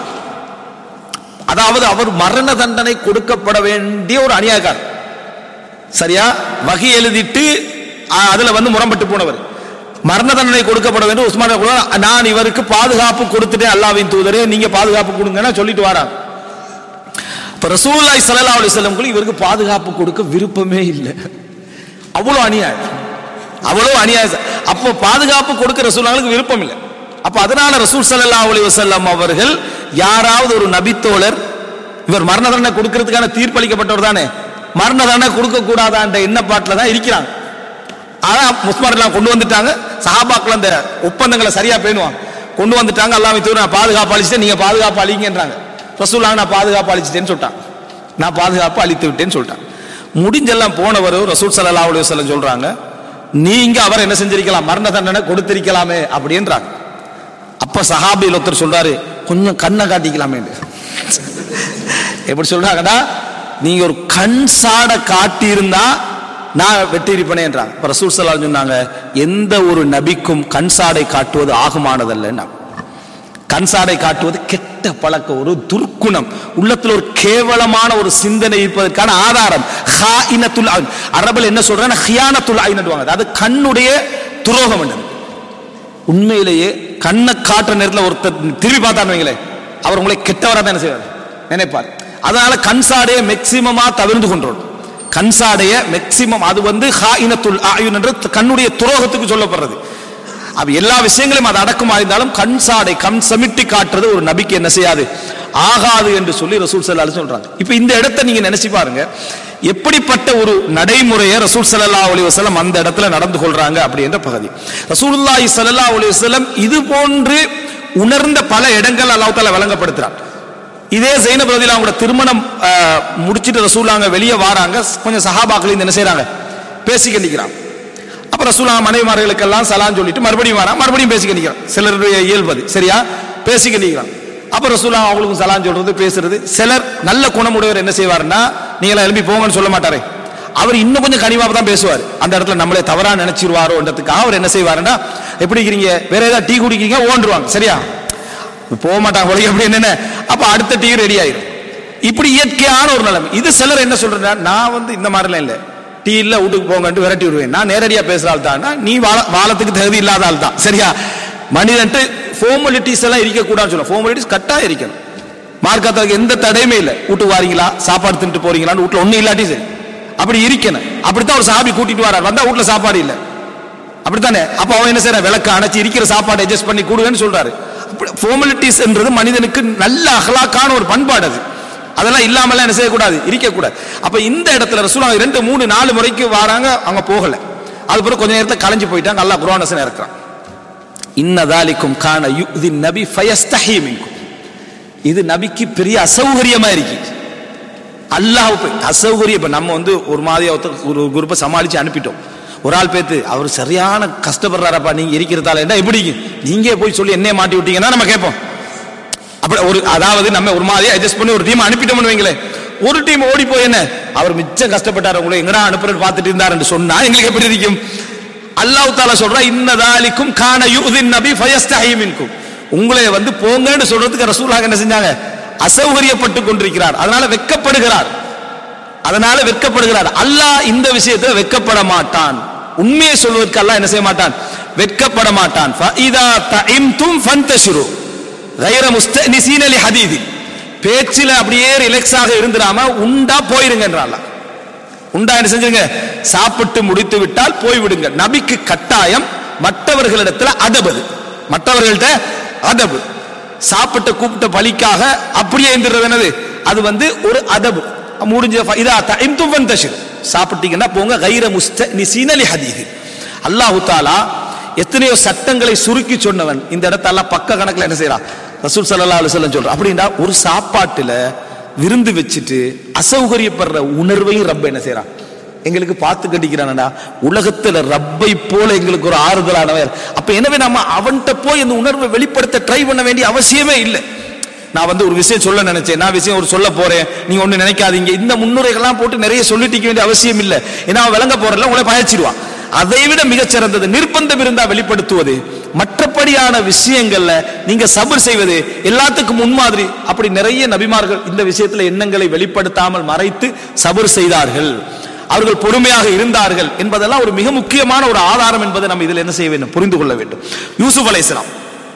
அதாவது அவர் மரண தண்டனை கொடுக்கப்பட வேண்டிய ஒரு அநியாயக்காரர். சரியா? வகை எழுதிட்டு அதுல வந்து முரண்பட்டு போனவர், மரண தண்டனை கொடுக்கப்பட வேண்டும். உஸ்மான் நான் இவருக்கு பாதுகாப்பு கொடுத்துட்டேன், அல்லாஹ்வின் தூதரே நீங்க பாதுகாப்பு கொடுங்கன்னா சொல்லிட்டு வராங்க. இப்ப ரசூலுல்லாஹி ஸல்லல்லாஹு அலைஹி வஸல்லம் இவருக்கு பாதுகாப்பு கொடுக்க விருப்பமே இல்லை. அவ்வளவு அநியாயம், அவ்வளவு அநியாயம். அப்போ பாதுகாப்பு கொடுக்க ரசூலுல்லாஹ்வுக்கு விருப்பம் இல்லை. அப்ப அதனால ரசூல் ஸல்லல்லாஹு அலைஹி வஸல்லம் அவர்கள் யாராவது ஒரு நபித்தோழர், இவர் மரண தண்டனை கொடுக்கிறதுக்கான தீர்ப்பளிக்கப்பட்டவர் தானே, மரண தண்டனை கொடுக்க கூடாதான்ற எண்ணப்பாட்டில் தான் இருக்கிறாங்க. ஆனா உஸ்மான் எல்லாம் கொண்டு வந்துட்டாங்க. சஹாபாக்கள் அந்த ஒப்பந்தங்களை சரியா பேணுவாங்க. கொண்டு வந்துட்டாங்க. அல்லாஹ் தூர நான் பாதுகாப்பு அளிச்சிட்டேன், நீங்க பாதுகாப்பு அளிங்கன்றாங்க. ரசூலுல்லாஹ் நான் பாதுகாப்பு அளிச்சிட்டேன்னு சொல்லிட்டான். நான் பாதுகாப்பு அளித்து விட்டேன்னு சொல்லிட்டான். முடிஞ்செல்லாம் போனவர் ரசூல் ஸல்லல்லாஹு அலைஹி வஸல்லம் சொல்றாங்க, நீங்க அவர் என்ன செஞ்சிருக்கலாம், மரண தண்டனை கொடுத்திருக்கலாமே அப்படின்றாங்க. அப்ப சஹாபியில் ஒருத்தர் சொல்றாரு, கொஞ்சம் கண்ணை காட்டிக்கலாமே. எப்படி சொல்றாங்கடா, நீங்க ஒரு கண் சாட காட்டி இருந்தா நான் வெட்டி இருப்பேனே என்றாங்க. ரசூல் ஸல்லல்லாஹு அலைஹி வஸல்லம் சொன்னாங்க, எந்த ஒரு நபிக்கும் கண் சாடை காட்டுவது ஆகுமானதல்ல. கண் சாடை காட்டுவது கெட்ட பழக்கம், ஒரு துர்க்குணம், உள்ளத்தில் ஒரு கேவலமான ஒரு சிந்தனை இருப்பதற்கான ஆதாரம். ஹாயினத்துல் ஐன், அரபில் என்ன சொல்றாங்க, ஹியானத்துல் ஐன்னுவாங்க. அது கண்ணுடைய துரோகம் என்னது. உண்மையிலேயே கண்ணை காட்டுற நேரத்தில் ஒருத்தர் திரும்பி பார்த்தான்னு வைங்களேன், அவர் உங்களை கெட்டவராக தான் என்ன செய்வார் நினைப்பார். அதனால கண் சாடையை மேக்சிமமா தவிர்த்து கொண்டோம். கண் சாடைய மேக்சிமம், அது வந்து ஹாயினத்துல் ஐன் என்று கண்ணுடைய துரோகத்துக்கு சொல்லப்படுறது. அப்ப எல்லா விஷயங்களையும் அது அடக்கமா இருந்தாலும் கண் சாடை, கண் சமிட்டி காட்டுறது ஒரு நபிக்கு என்ன செய்யாது, ஆகாது என்று சொல்லி ரசூல் ஸல்லல்லாஹு அலைஹி வஸல்லம் சொல்றாங்க. இப்ப இந்த இடத்தை நீங்க நினைச்சு பாருங்க, எப்படிப்பட்ட ஒரு நடைமுறையை ரசூல் ஸல்லல்லாஹு அலைஹி வஸல்லம் அந்த இடத்துல நடந்து கொள்றாங்க அப்படின்ற பகுதி. ரசூலுல்லாஹி ஸல்லல்லாஹு அலைஹி வஸல்லம் இது போன்று உணர்ந்த பல இடங்கள் அல்லாஹ் தஆலா வழங்கப்படுத்துறார். இதே ஸைனப் ரலியல்லாஹு அன்ஹா திருமணம் முடிச்சிட்டு ரசூலுல்லாஹ் வெளியே வராங்க. கொஞ்சம் சஹாபாக்கள் என்ன செய்றாங்க, பேசிக்க நிக்கிறாங்க. அப்ப ரசூலுல்லாஹ் மனைவிமார்களுக்கெல்லாம் சலாம் சொல்லிட்டு மறுபடியும் வராங்க, மறுபடியும் பேசிக்க நிக்கிறாங்க. சிலருடைய இயல்பது சரியா, பேசிக்க நிக்கிறாங்க. அப்ப ரசூலுல்லாஹ் அவங்களுக்கும் சலாம் சொல்றது, பேசுறது. சிலர் நல்ல குணமுடையவர் என்ன செய்வாருன்னா, நீங்களா எழுப்பி போங்கன்னு சொல்ல மாட்டாரே, அவர் இன்னும் கொஞ்சம் கனிவாக தான் பேசுவார். அந்த இடத்துல நம்மளே தவறா நினைச்சிருவாரோன்றதுக்காக அவர் என்ன செய்வாருன்னா, எப்படி இருக்கிறீங்க, வேற ஏதாவது டீ குடிக்கிறீங்க, ஓண்டுருவாங்க. சரியா, போக மாட்டாங்க போல அப்படி என்ன. அப்ப அடுத்த டீ ரெடி ஆயிரும். இப்படி இயற்கையான ஒரு நிலைமை. இது சிலர் என்ன சொல்றா, நான் வந்து இந்த மாதிரிலாம் இல்லை, டீ இல்ல வீட்டுக்கு போங்கன்ட்டு விரட்டி விடுவேன், நான் நேரடியா பேசுற ஆள் தான், நீ வாழ வாழத்துக்கு தகுதி இல்லாத ஆள் தான். சரியா, மனிதன்ட்டு ஃபார்மாலிட்டிஸ் எல்லாம் இருக்கக்கூடாதுன்னு சொல்ல, ஃபார்மாலிட்டிஸ் கட்டாயம் இருக்கணும். மார்க்கத்துக்கு எந்த தடையுமே இல்லை. வீட்டுக்கு வாரீங்களா, சாப்பாடு தின்ட்டு போறீங்களான்னு வீட்டுல ஒண்ணு இல்லாட்டி சரி, அப்படி இருக்கணும். அப்படித்தான் ஒரு சாபி கூட்டிட்டு வரார், வந்தா வீட்டுல சாப்பாடு இல்லை, அப்படித்தானே. அப்ப அவன் என்ன செய்யற, விளக்க அணைச்சி இருக்கிற சாப்பாடு அட்ஜஸ்ட் பண்ணி கூடுவேன்னு சொல்றாரு. ஃபார்மாலிட்டிஸ் என்றது மனிதனுக்கு நல்ல அகலாக்கான ஒரு பண்பாடு. அது அதெல்லாம் இல்லாமலாம் என்ன செய்யக்கூடாது, இருக்கக்கூடாது. அப்ப இந்த இடத்துல ரசூலுல்லாஹ் ரெண்டு மூணு நாலு முறைக்கு வராங்க, அவங்க போகல. அதுக்கப்புறம் கொஞ்ச நேரத்தில் கலைஞ்சு போயிட்டாங்க. அல்லாஹ் குர்ஆன் வசனம் இறக்குறான், இன்னதாலிக்கும் கான யுதி நபி ஃபயஸ்தஹி மின்கும். இது நபிக்கு பெரிய அசௌகரியமா இருக்கு. அல்லாஹ் அசௌகரியம். இப்ப நம்ம வந்து ஒரு மாதிரி ஒரு குரூப்பை சமாளிச்சு அனுப்பிட்டோம். ஒரு ஆள் பேத்து அவர் சரியான கஷ்டப்படுறாரப்பா, நீங்க இருக்கிறதால என்ன எப்படி நீங்க போய் சொல்லி என்ன மாட்டி விட்டீங்கன்னா நம்ம கேட்போம். அப்படி ஒரு, அதாவது நம்ம ஒரு மாதிரி அட்ஜஸ்ட் பண்ணி ஒரு டீம் அனுப்பிட்டோம்னு வைங்களேன், ஒரு டீம் ஓடி போய் என்ன அவர் மிச்சம் கஷ்டப்பட்டார், உங்களை எங்கடா அனுப்புறது பார்த்துட்டு இருந்தாருன்னு சொன்னா எங்களுக்கு எப்படி இருக்கும். அல்லாஹ் தஆலா சொல்றா, இன்னதாலிக்கும் கான யுதின் நபி ஃபயஸ்தஹி மின்கும். உங்களை வந்து போங்கன்னு சொல்றதுக்கு ரசூலுல்லாஹ் என்ன செஞ்சாங்க, அசௌகரியப்பட்டு கொண்டிருக்கிறார். அதனால வெட்கப்படுகிறார், அதனால வெட்கப்படுகிறார். அல்லாஹ் இந்த விஷயத்துல வெட்கப்பட மாட்டான். உண்மையை சொல்வதற்கு அல்லாஹ் என்ன செய்ய மாட்டான், வெட்கப்பட மாட்டான். ஃபஇதா தஇம்தும் ஃபன்தஷிரு கைர முஸ்தனிஸீன லிஹதீதி. பேச்சில அப்படியே ரிலாக்ஸாக இருந்துடாம உண்டா போயிருங்கன்றான். உண்டா என்ன செஞ்சுங்க, சாப்பிட்டு முடித்து விட்டால் போய்விடுங்க. நபிக்கு கட்டாயம் மற்றவர்களிடத்துல அதபு, மற்றவர்கள்ட்ட அதபு. சாப்பிட்ட கூப்பிட்ட பலிக்காக அப்படியே இருந்துறது என்னது, அது வந்து ஒரு அதபு. முடிஞ்ச இதா தஇம்தும் ஃபன்தஷிரு, சாப்பிட்டீங்கன்னா போங்க. கைர முஸ்தனிஸீன லிஹதீதி. அல்லாஹ் தஆலா எத்தனையோ சட்டங்களை சுருக்கி சொன்னவன். இந்த இடத்துல பக்க கணக்கில் என்ன செய்யறான், ரசூல் ஸல்லல்லாஹு அலைஹி வஸல்லம் சொல்றான். அப்படின்னா ஒரு சாப்பாட்டுல விருந்து வச்சுட்டு அசௌகரியப்படுற உணர்வையும் ரப்ப என்ன செய்யறான், எங்களுக்கு பார்த்து கட்டிக்கிறான்டா. உலகத்துல ரப்பை போல எங்களுக்கு ஒரு ஆறுதலானவர். அப்ப எனவே நம்ம அவன்கிட்ட போய் இந்த உணர்வை வெளிப்படுத்த ட்ரை பண்ண வேண்டிய அவசியமே இல்லை. நான் வந்து ஒரு விஷயம் சொல்ல நினைச்சேன், நான் விஷயம் ஒரு சொல்ல போறேன், நீங்க ஒண்ணு நினைக்காதீங்க, இந்த முன்னுரைகள்லாம் போட்டு நிறைய சொல்லிட்டு வேண்டிய அவசியம் இல்லை. ஏன்னா விளங்க போறல உங்களை பயச்சிடுவான். அதை விட மிகச்சிறந்தது நிர்பந்தம் இருந்தா வெளிப்படுத்துவது, மற்றபடியான விஷயங்கள்ல நீங்க சபர் செய்வது எல்லாத்துக்கும் முன்மாதிரி. அப்படி நிறைய நபிமார்கள் இந்த விஷயத்துல எண்ணங்களை வெளிப்படுத்தாமல் மறைத்து சபர் செய்தார்கள், அவர்கள் பொறுமையாக இருந்தார்கள் என்பதெல்லாம் ஒரு மிக முக்கியமான ஒரு ஆதாரம் என்பதை நம்ம இதில் என்ன செய்ய வேண்டும், புரிந்து கொள்ள வேண்டும். யூசுப் அலைஹிஸ்ஸலாம்,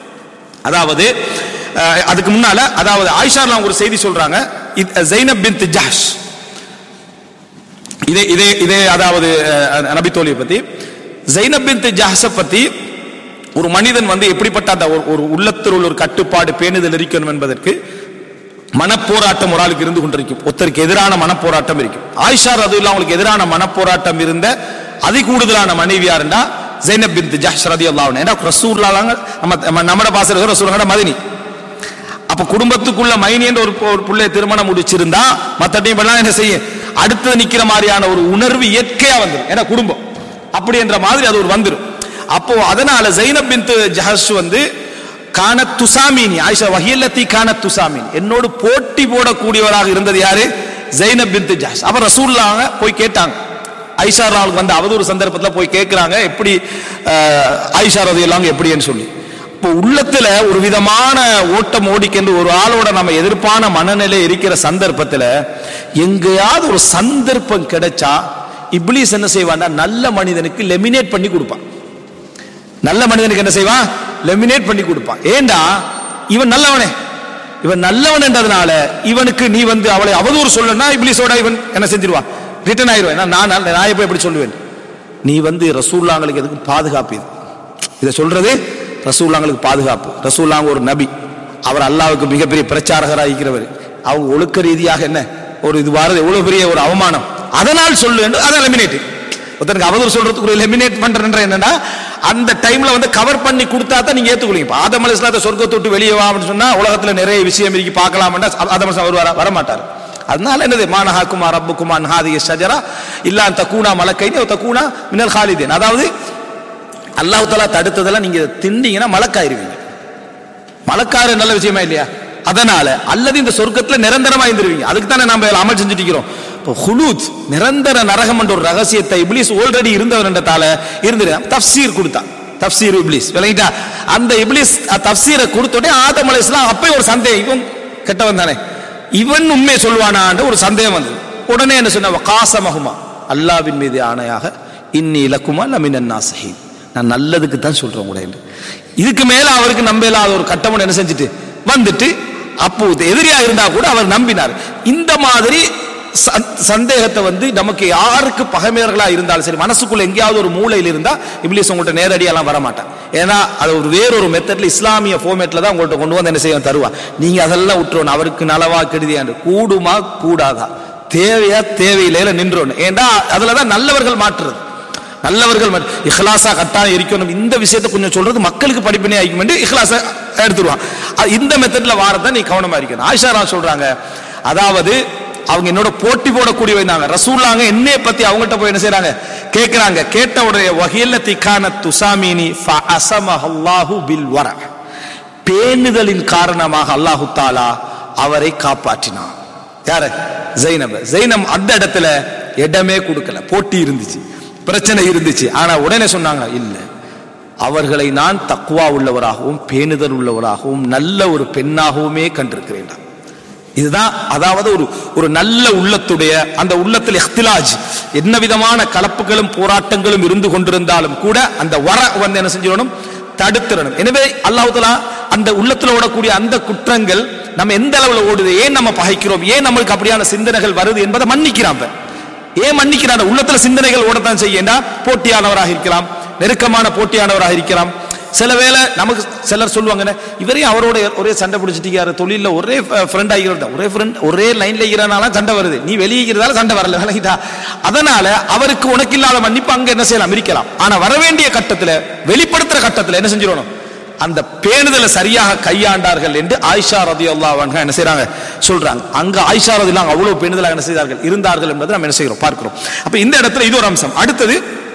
அதாவது அதுக்கு முன்னால, அதாவது ஆயிஷா ஒரு செய்தி சொல்றாங்க, ஸைனப் பின்த் ஜஹ்ஷ், இதே இதே இதே அதாவது நபி தோழியை பத்தி, ஸைனப் பின்த் ஜஹ்ஷ பத்தி, ஒரு மனிதன் வந்து எப்படிப்பட்ட அந்த ஒரு உள்ளத்தில் உள்ள ஒரு கட்டுப்பாடு பேணுதல் இருக்கணும் என்பதற்கு மனப்போராட்டம் ஒரு ஆளுக்கு இருந்து கொண்டிருக்கும். ஒருத்தருக்கு எதிரான மனப்போராட்டம் இருக்கும். ஆயிஷா ரலியல்லாஹு அவங்களுக்கு எதிரான மனப்போராட்டம் இருந்த அதி கூடுதலான மனைவி யாருண்டா ஜைனப் பின்த் ஜஹ்ஷ் ரலியல்லாஹு அன்ஹா. ரசூலுல்லாஹ் நம்ம நம்ம பாசற ரசூலுல்லாஹ் மதினி. அப்ப குடும்பத்துக்குள்ள மைனி என்ற ஒரு புள்ளை திருமணம் முடிச்சிருந்தா மத்தட்டையும் பண்ணலாம் என்ன செய்ய அடுத்து நிக்கிற மாதிரியான ஒரு உணர்வு இயற்கையா வந்துடும். ஏன்னா குடும்பம் அப்படி என்ற மாதிரி அது ஒரு வந்துடும். அப்போ அதனால ஜைனப் பின்த் ஜஹஷ் வந்து கானத் துசாமினி ஆயிஷா வஹியல்லதி கானத் துசாமினி என்னோடு போட்டி போடக்கூடியவராக இருந்தது யாரு ஜைனப் பின்த் ஜஹஷ். அப்ப ரசூலுல்லாஹ் போய் கேட்டாங்க ஆயிஷா ராவுக்கு வந்து அவதூறு சந்தர்ப்பத்தில் போய் கேட்கிறாங்க எப்படி ஆயிஷா ரலியல்லாஹு எப்படின்னு சொல்லி. இப்போ உள்ளத்துல ஒரு விதமான ஓட்டம் ஓடிக்கென்று ஒரு ஆளோட நம்ம எதிர்ப்பான மனநிலை இருக்கிற சந்தர்ப்பத்தில் எங்கேயாவது ஒரு சந்தர்ப்பம் கிடைச்சா இப்லீஸ் என்ன செய்வான்னா நல்ல மனிதனுக்கு லெமினேட் பண்ணி கொடுப்பான். நல்ல மனிதனுக்கு என்ன செய்வான் லெமினேட் பண்ணி கொடுப்பான். ஏண்டா இவன் நல்லவனே இவன் நல்லவன் என்றதுனால இவனுக்கு நீ வந்து அவளை அவதூறு சொல்லணும்னா இப்லீஸோட இவன் என்ன செஞ்சிருவான் ரிட்டர்ன் ஆயிடுவேன். நான் நான் எப்ப எப்படி சொல்லுவேன் நீ வந்து ரசூலுல்லாஹ்களுக்கு எதுக்கு பாதுகாப்பு இது இதை சொல்றது ரசூலுல்லாஹ்களுக்கு பாதுகாப்பு. ரசூலுல்லாஹ் ஒரு நபி அவர் அல்லாஹ்வுக்கு மிகப்பெரிய பிரச்சாரகராக இருக்கிறவர். அவங்க ஒழுக்க ரீதியாக என்ன ஒரு இது வாரது எவ்வளவு பெரிய ஒரு அவமானம் அதனால் சொல்லு என்று அதை எலிமினேட் ஒருத்தனுக்கு அவதூறு சொல்றதுக்கு ஒரு எலிமினேட் பண்றேன்ற என்னன்னா அந்த டைம்ல வந்து கவர் பண்ணி கொடுத்தா தான் நீங்க ஏத்துக்கொள்ளுங்க. ஆதம் அலைஹிஸ்ஸலாத்தை சொர்க்கத்தை விட்டு வெளியே வா அப்படின்னு சொன்னா உலகத்துல நிறைய விஷயம் இருக்கு பார்க்கலாம்னா ஆதம் அலைஹிஸ்ஸலாம் வருவாரா வரமாட்டார். அதனால என்னது மானஹாக்குமா ரப்புக்குமா அன் ஹாதிஹி ஷஜரா இல்லா அன் தகூனா மலக்கைனி வ தகூனா மினல் ஹாலிதீன். அதாவது அல்லாஹ் தஆலா தடுத்ததெல்லாம் நீங்க திண்டீங்கன்னா மலக்காயிருவீங்க. மலக்காரு நல்ல விஷயமா இல்லையா? அதனால அல்லது இந்த சொர்க்கத்துல நிரந்தரமா இருந்துருவீங்க. அதுக்கு தானே நம்ம அமல் செஞ்சுட்டு இருக்கிறோம். இப்போ ஹுலூத் நிரந்தர நரகம் என்ற ஒரு ரகசியத்தை இப்லீஸ் ஆல்ரெடி இருந்தவர் என்றதால இருந்துரு தஃப்சீர் கொடுத்தான். தஃப்சீர் இப்லீஸ் விளங்கிட்டா? அந்த இப்லீஸ் தஃப்சீரை கொடுத்தோடனே ஆதம் அலைஹிஸ்ஸலாம் அப்பவே ஒரு சந்தேகம் இவன் கெட்டவன் தானே இவன் உண்மையை சொல்வானான்ற ஒரு சந்தேகம் வந்தது. உடனே என்ன சொன்ன காசமஹுமா அல்லாஹ்வின் மீது ஆணையாக இன்னி லகுமா லமினன் நாஸிஹீன் நான் நல்லதுக்கு தான் சொல்றேன் கூட என்று. இதுக்கு மேல அவருக்கு நம்பலாத ஒரு கட்டமன் என்ன செஞ்சுட்டு வந்துட்டு அப்போ எதிரியா இருந்தா கூட அவர் நம்பினார். இந்த மாதிரி சந்தேகத்தை வந்து நமக்கு யாருக்கு பகைமையர்களா இருந்தாலும் சரி மனசுக்குள்ள எங்கேயாவது ஒரு மூலையில் இருந்தா இப்லீஸ் உங்கள்கிட்ட நேரடியெல்லாம் வரமாட்டான். ஏன்னா அது ஒரு வேறொரு மெத்தட்ல இஸ்லாமிய ஃபார்மேட்ல தான் உங்கள்கிட்ட கொண்டு வந்து என்ன செய்ய தருவா. நீங்க அதெல்லாம் விட்டுறோம் அவருக்கு நலவா கெடுதியாண்டு கூடுமா கூடாதா தேவையா தேவையில்லையில நின்றோன்னு. ஏன்னா அதுலதான் நல்லவர்கள் மாற்றுறது நல்லவர்கள் இஹ்லாஸா கட்டாயம் இருக்கணும். இந்த விஷயத்தை கொஞ்சம் சொல்றது மக்களுக்கு படிப்பினை ஆகிக்கும் என்று இஹ்லாஸா எடுத்துருவான். இந்த மெத்தட்ல வாரதான் நீ கவனமா இருக்கணும். ஆயிஷா ரா சொல்றாங்க அதாவது அவங்க என்னோட போட்டி போடக்கூடிய வந்தாங்க ரசூலுல்லாஹ் என்னைய பத்தி அவங்கள்ட்ட போய் என்ன செய்யறாங்க கேட்கிறாங்க. கேட்ட உடைய வஹியல்லதி கானத் துசாமினி ஃபஅஸமஹல்லாஹு பில் வர பேணுதலின் காரணமாக அல்லாஹ் தஆலா அவரை காப்பாற்றினான். யாரு ஜைனப். ஜைனப் அந்த இடத்துல இடமே கொடுக்கல. போட்டி இருந்துச்சு பிரச்சனை இருந்துச்சு. ஆனா உடனே சொன்னாங்க இல்ல அவர்களை நான் தக்வா உள்ளவராகவும் பேணுதல் உள்ளவராகவும் நல்ல ஒரு பெண்ணாகவுமே கண்டிருக்கிறேன். இதுதான் அதாவது ஒரு ஒரு நல்ல உள்ளத்துடைய அந்த உள்ளத்தில் இஹ்திலாஜ் என்ன விதமான கலப்புகளும் போராட்டங்களும் இருந்து கொண்டிருந்தாலும் கூட அந்த வர வந்து என்ன செஞ்சிடணும் தடுத்துடணும். எனவே அல்லாஹ் தஆலா அந்த உள்ளத்துல ஓடக்கூடிய அந்த குற்றங்கள் நம்ம எந்த அளவுல ஓடுது ஏன் நம்ம பகைக்கிறோம் ஏன் நம்மளுக்கு அப்படியான சிந்தனைகள் வருது என்பதை மன்னிக்கிறான். ஏன் மன்னிக்கிறான்? உள்ளத்துல சிந்தனைகள் ஓடத்தான் செய்யண்டா போட்டியானவராக இருக்கலாம் நெருக்கமான போட்டியானவராக இருக்கலாம். சில வேளை நமக்கு சிலர் சொல்லுவாங்க இவரையும் அவரோட ஒரே சண்டை பிடிச்சிட்டு தொழில ஒரே ஃப்ரெண்ட் ஆகிறதா ஒரே ஃப்ரெண்ட் ஒரே லைன்ல இருக்கிறனால சண்டை வருது நீ வெளியேறதால சண்டை வரல விலகிட்டா. அதனால அவருக்கு உனக்கு இல்லாத மன்னிப்பு அங்க என்ன செய்யலாம் இருக்கலாம். ஆனா வரவேண்டிய கட்டத்துல வெளிப்படுத்துற கட்டத்துல என்ன செஞ்சிடணும் அந்த பேணுதலை சரியாக கையாண்டார்கள் என்று ஆயிஷா ரலியல்லாஹு அன்ஹா என்ன செய்றாங்க சொல்றாங்க. அங்க ஆயிஷா ரலியல்லாஹு அவ்வளவு பேணுதலாக என்ன செய்தார்கள் இருந்தார்கள் என்பதை நம்ம என்ன செய்கிறோம் பார்க்கிறோம். அப்ப இந்த இடத்துல இது ஒரு அம்சம். அடுத்தது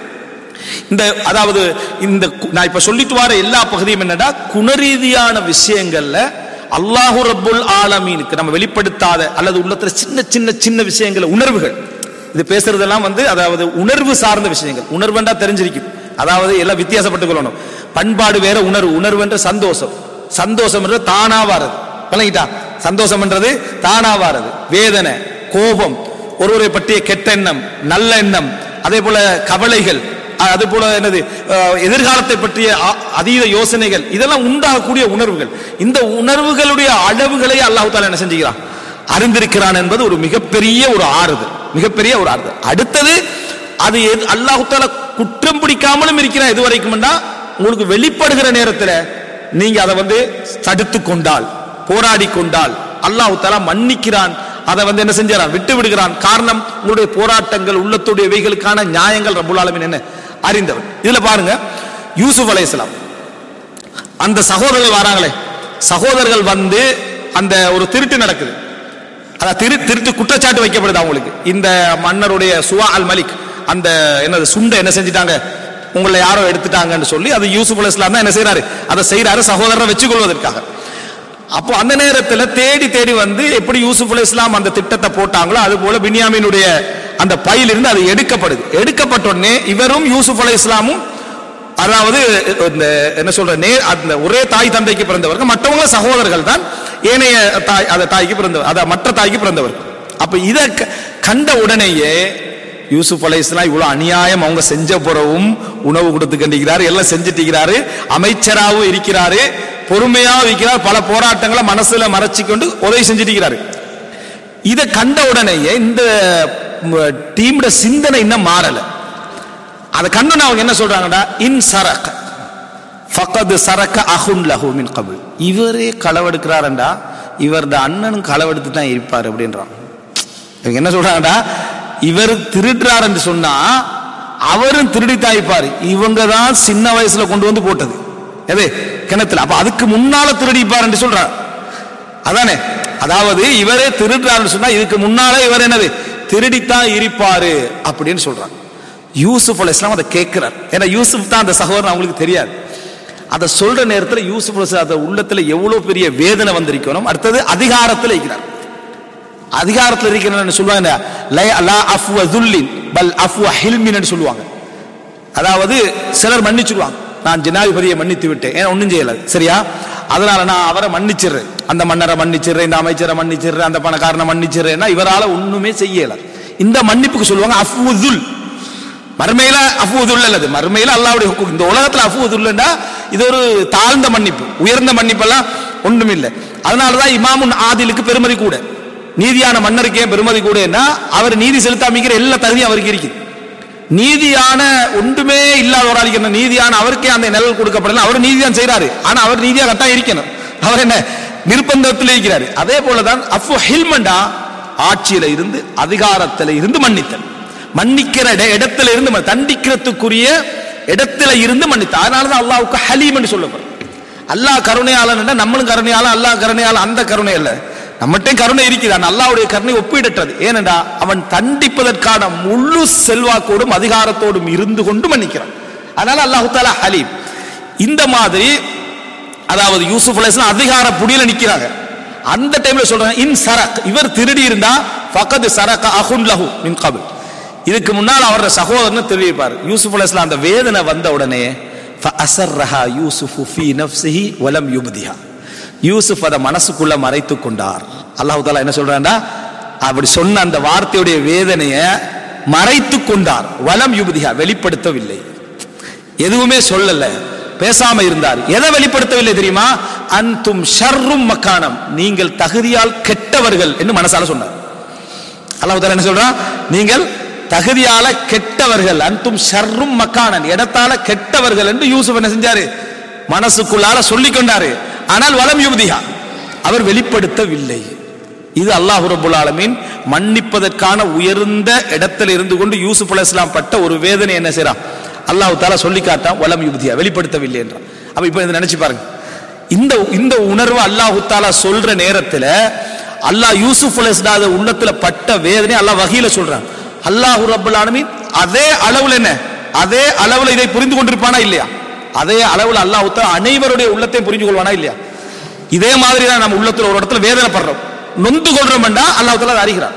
இந்த அதாவது இந்த நான் இப்ப சொல்லிட்டு வர எல்லா பகுதியும் என்னடா குணரீதியான விஷயங்கள்ல அல்லாஹு ரப்புல் ஆலமீனுக்கு நம்ம வெளிப்படுத்தாத அல்லது உள்ளத்துல சின்ன சின்ன சின்ன விஷயங்கள் உணர்வுகள் இது பேசுறதெல்லாம் வந்து அதாவது உணர்வு சார்ந்த விஷயங்கள். உணர்வுண்டா தெரிஞ்சிருக்கும் அதாவது எல்லாம் வித்தியாசப்பட்டு கொள்ளணும். பண்பாடு வேற உணர்வு உணர்வு என்ற சந்தோஷம் சந்தோஷம் என்ற தானா வாரது விளங்கிட்டா சந்தோஷம் என்றது தானா வாரது வேதனை கோபம் ஒருவரை பற்றிய கெட்ட எண்ணம் நல்ல எண்ணம் அதே போல கவலைகள் அது போல என்னது எதிர்காலத்தை பற்றிய அதீத யோசனைகள் இதெல்லாம் உண்டாகக்கூடிய உணர்வுகள். இந்த உணர்வுகளுடைய அளவுகளை அல்லாஹ் தஆலா என்ன செஞ்சுக்கிறான் அறிந்திருக்கிறான் என்பது ஒரு மிகப்பெரிய ஒரு ஆறுதல் மிகப்பெரிய ஒரு ஆறுதல். அடுத்தது அது அல்லாஹ் தஆலா குற்றம் பிடிக்காமலும் இருக்கிறான் எது வரைக்கும் உங்களுக்கு வெளிப்படுகிற நேரத்தில் நீங்க அதை வந்து தடுத்து கொண்டால் போராடி கொண்டால் அல்லாஹ் தஆலா மன்னிக்கிறான். அதை வந்து என்ன செஞ்சான், விட்டு விடுகிறான். காரணம், உங்களுடைய போராட்டங்கள் உள்ளத்துடைய வைகளுக்கான நியாயங்கள் ரப்புல் ஆலமீன் என்ன அறிந்தவன். இதுல பாருங்க, யூசுப் அலைஹிஸ்ஸலாம் அந்த சகோதரர்கள் வராங்களே, சகோதரர்கள் வந்து அந்த ஒரு திருட்டு நடக்குது, அதான் திரு திருட்டு குற்றச்சாட்டு வைக்கப்படுது அவங்களுக்கு. இந்த மன்னருடைய சுவா அல் மலிக் அந்த என்னது சுண்டை என்ன செஞ்சிட்டாங்க, உங்களை யாரோ எடுத்துட்டாங்கன்னு சொல்லி அது யூசுப் அலைஹிஸ்ஸலாம் தான் என்ன செய்யறாரு, அதை செய்யறாரு சகோதரரை வச்சுக்கொள்வதற்காக. அப்போ அந்த நேரத்தில் தேடி தேடி வந்து எப்படி யூசுப் அலைஹிஸ்ஸலாம் அந்த திட்டத்தை போட்டாங்களோ அது போல பின்யாமீனுடைய அந்த பையிலிருந்து அது எடுக்கப்படுது. எடுக்கப்பட்ட உடனே இவரும் யூசுப் அலைஹிஸ்ஸலாமும், அதாவது என்ன சொல்ற, அந்த ஒரே தாய் தந்தைக்கு பிறந்தவர்கள், மற்றவங்க சகோதரர்கள் தான், ஏனைய தாய் அந்த தாய்க்கு பிறந்தவர், அத மற்ற தாய்க்கு பிறந்தவர். அப்ப இதை கண்ட உடனேயே யூசுப் அலைஹிஸ்ஸலாம் இவ்வளவு அநியாயம் அவங்க செஞ்ச பிறவும் உணவு கொடுத்து கண்டிக்கிறாரு, எல்லாம் செஞ்சுட்டு அமைச்சராகவும் இருக்கிறாரு, பொறுமையாக இருக்கிறார், பல போராட்டங்களை மனசுல மறைச்சு கொண்டு உதவி செஞ்சுட்டு. இதை கண்ட உடனேயே இந்த டீமோட சிந்தனை இன்னும் மாறல. அதை கண்டு அவங்க என்ன சொல்றாங்கடா, இன் சரக ஃபகத் சரக அஹுன் லஹு மின் கபில், இவரே களவெடுக்கிறாரண்டா இவரது அண்ணனும் களவெடுத்து தான் இருப்பார் அப்படின்றான். இவங்க என்ன சொல்றாங்கடா, இவர் திருடுறார் என்று சொன்னா அவரும் திருடித்தான் இருப்பாரு, இவங்க தான் சின்ன வயசுல கொண்டு வந்து போட்டது எது கிணத்துல, அப்ப அதுக்கு முன்னால திருடிப்பார் என்று சொல்றார். அதானே, அதாவது இவரே திருடுறாரு சொன்னா இதுக்கு முன்னால இவர் என்னது திருடித்தான் இருப்பாரு அப்படின்னு சொல்றாங்க. யூசுப் அலைஹிஸ்ஸலாம் அதை கேட்கிறார். ஏன்னா யூசுப் தான் அந்த சகோதரன், அவங்களுக்கு தெரியாது. அதை சொல்ற நேரத்தில் யூசுப் அலைஹிஸ்ஸலாம் உள்ளத்துல எவ்வளவு பெரிய வேதனை வந்திருக்கணும். அடுத்தது அதிகாரத்தில் இருக்கிறார், அதிகாரத்தில் இருக்கிறன்னு சொல்லுவாங்க, லா அஃப்வ துல்லின் பல் அஃப்வ ஹில்மின்னு சொல்லுவாங்க. அதாவது சிலர் மன்னிச்சுடுவாங்க, நான் ஜனாதிபதியை மன்னித்து விட்டேன், ஏன்னா ஒன்றும் செய்யல சரியா, அதனால நான் அவரை மன்னிச்சிடுறேன், அந்த மன்னரை மன்னிச்சிடுறேன், இந்த அமைச்சரை மன்னிச்சிடுறேன், அந்த பணக்காரனை மன்னிச்சிடுறேன், இவரால் ஒண்ணுமே செய்யல. இந்த மன்னிப்புக்கு சொல்லுவாங்க அஃப்வுதுல். மறுமையில அஃப்வுதுல் அல்லது மறுமையில அல்லாஹ்வுடைய ஹுக்கும். இந்த உலகத்துல அஃப்வுதுல்னா இது ஒரு தாழ்ந்த மன்னிப்பு, உயர்ந்த மன்னிப்பெல்லாம் ஒன்றும் இல்லை. அதனாலதான் இமாமுன் ஆதிலுக்கு பெருமதி கூட, நீதியான மன்னருக்கே பெருமதி கூட, அவர் நீதி செலுத்தாமிக்கிற எல்லா தகுதியும் அவருக்கு இருக்குது. நீதியான ஒன்றுமே இல்லாத ஒரு ஆளுக்கு என்ன நீதியான அவருக்கே அந்த நிழல் கொடுக்கப்படல, அவர் நீதிதான் செய்யறாரு, ஆனா அவர் நீதியா கட்டாயம் இருக்கணும், அவர் என்ன நிர்பந்தத்தில் இருக்கிறாரு. அதே போலதான் அஃபு ஹில்மண்டா ஆட்சியில இருந்து அதிகாரத்தில இருந்து மன்னித்தல், மன்னிக்கிற இடத்துல இருந்து தண்டிக்கிறதுக்குரிய இடத்துல இருந்து மன்னித்த. அதனாலதான் அல்லாஹ்வுக்கு ஹலீம் என்று சொல்லப்படும். அல்லாஹ் கருணையாளன், நம்மளும் கருணையாளன், அல்லாஹ் கருணையாளன் அந்த கருணை அல்ல, நம்மகிட்ட கருணை இருக்குது, அல்லாஹ்வுடைய கருணை ஒப்பிடற்றது. ஏனென்றா அவன் தண்டிப்பதற்கான முழு செல்வாக்கோடும் அதிகாரத்தோடும் இருந்து கொண்டு மன்னிக்கிறான். அதனால அல்லாஹ் தஆலா ஹலீம். இந்த மாதிரி அதாவது யூசுப் அலைஹிஸ்ஸலாம் அதிகார புடியில நிக்கிறாங்க. அந்த டைம்ல சொல்றாங்க இன் சரக், இவர் திருடி இருந்தா ஃபகத் சரக அஹுன் லஹு மின் கபில், இதுக்கு முன்னால் அவரோட சகோதரன் திருடிப்பார். யூசுப் அலைஹிஸ்ஸலாம் அந்த வேதனை வந்த உடனே ஃபஅஸர்ரஹா யூசுஃபு ஃபீ நஃப்ஸிஹி வலம் யுப்திஹா, யூசுப் அதை மனசுக்குள்ள மறைத்து கொண்டார். அல்லாஹ் தஆலா என்ன சொல்றான்டா, அப்படி சொன்ன அந்த வார்த்தையுடைய வேதனையை மறைத்து கொண்டார். வலம் யுப்திஹா, வெளிப்படுத்தவில்லை, எதுவுமே சொல்லல, பேசாம இருந்தார். எதை வெளிப்படுத்தவில்லை தெரியுமா, அன்தும் ஷர்ரும் மக்கானம், நீங்கள் தகுதியால் கெட்டவர்கள் என்று மனசால சொன்னார். அல்லாஹ் தஆலா என்ன சொல்றான், நீங்கள் தகுதியால கெட்டவர்கள், அன்தும் ஷர்ரும் மக்கானன், இடத்தால கெட்டவர்கள் என்று யூசுப் என்ன செஞ்சாரு, மனசுக்குள்ளால சொல்லிக் கொண்டாரு. ஆனால் வலம் யுப்திஹா, அவர் வெளிப்படுத்தவில்லை. இது அல்லாஹ் ரப்பல் ஆலமீன் மன்னிப்பதற்கான உயர்ந்த இடத்தில் இருந்து கொண்டு யூசுப் அலைஹிஸ்ஸலாம் பட்ட ஒரு வேதனை என்ன செய்றான், அல்லாஹ் தஆலா சொல்லி காட்டான், வலம் யுப்திஹா, வெளிப்படுத்தவில்லை என்றான். அப்ப இப்ப இதை நினைச்சு பாருங்க, இந்த இந்த உணர்வு அல்லாஹ் தஆலா சொல்ற நேரத்தில் அல்லாஹ் யூசுப் அலைஹிஸ்ஸலாம் உள்ளத்துல பட்ட வேதனை அல்லாஹ் வஹீல சொல்றான். அல்லாஹ் ரப்பல் ஆலமீன் அதே அளவுல என்ன, அதே அளவுல இதை புரிந்து கொண்டிருப்பானா இல்லையா, அதே அளவுல அல்லாஹ் தஆலா அனைவருடைய உள்ளத்தை புரிஞ்சு கொள்வானா இல்லையா. இதே மாதிரி தான் நம்ம உள்ளத்துல ஒரு இடத்துல வேதனைப்படுறோம், நொந்து கொள்றோம் என்றா அல்லாஹ் தஆலா அதை அறிகிறான்.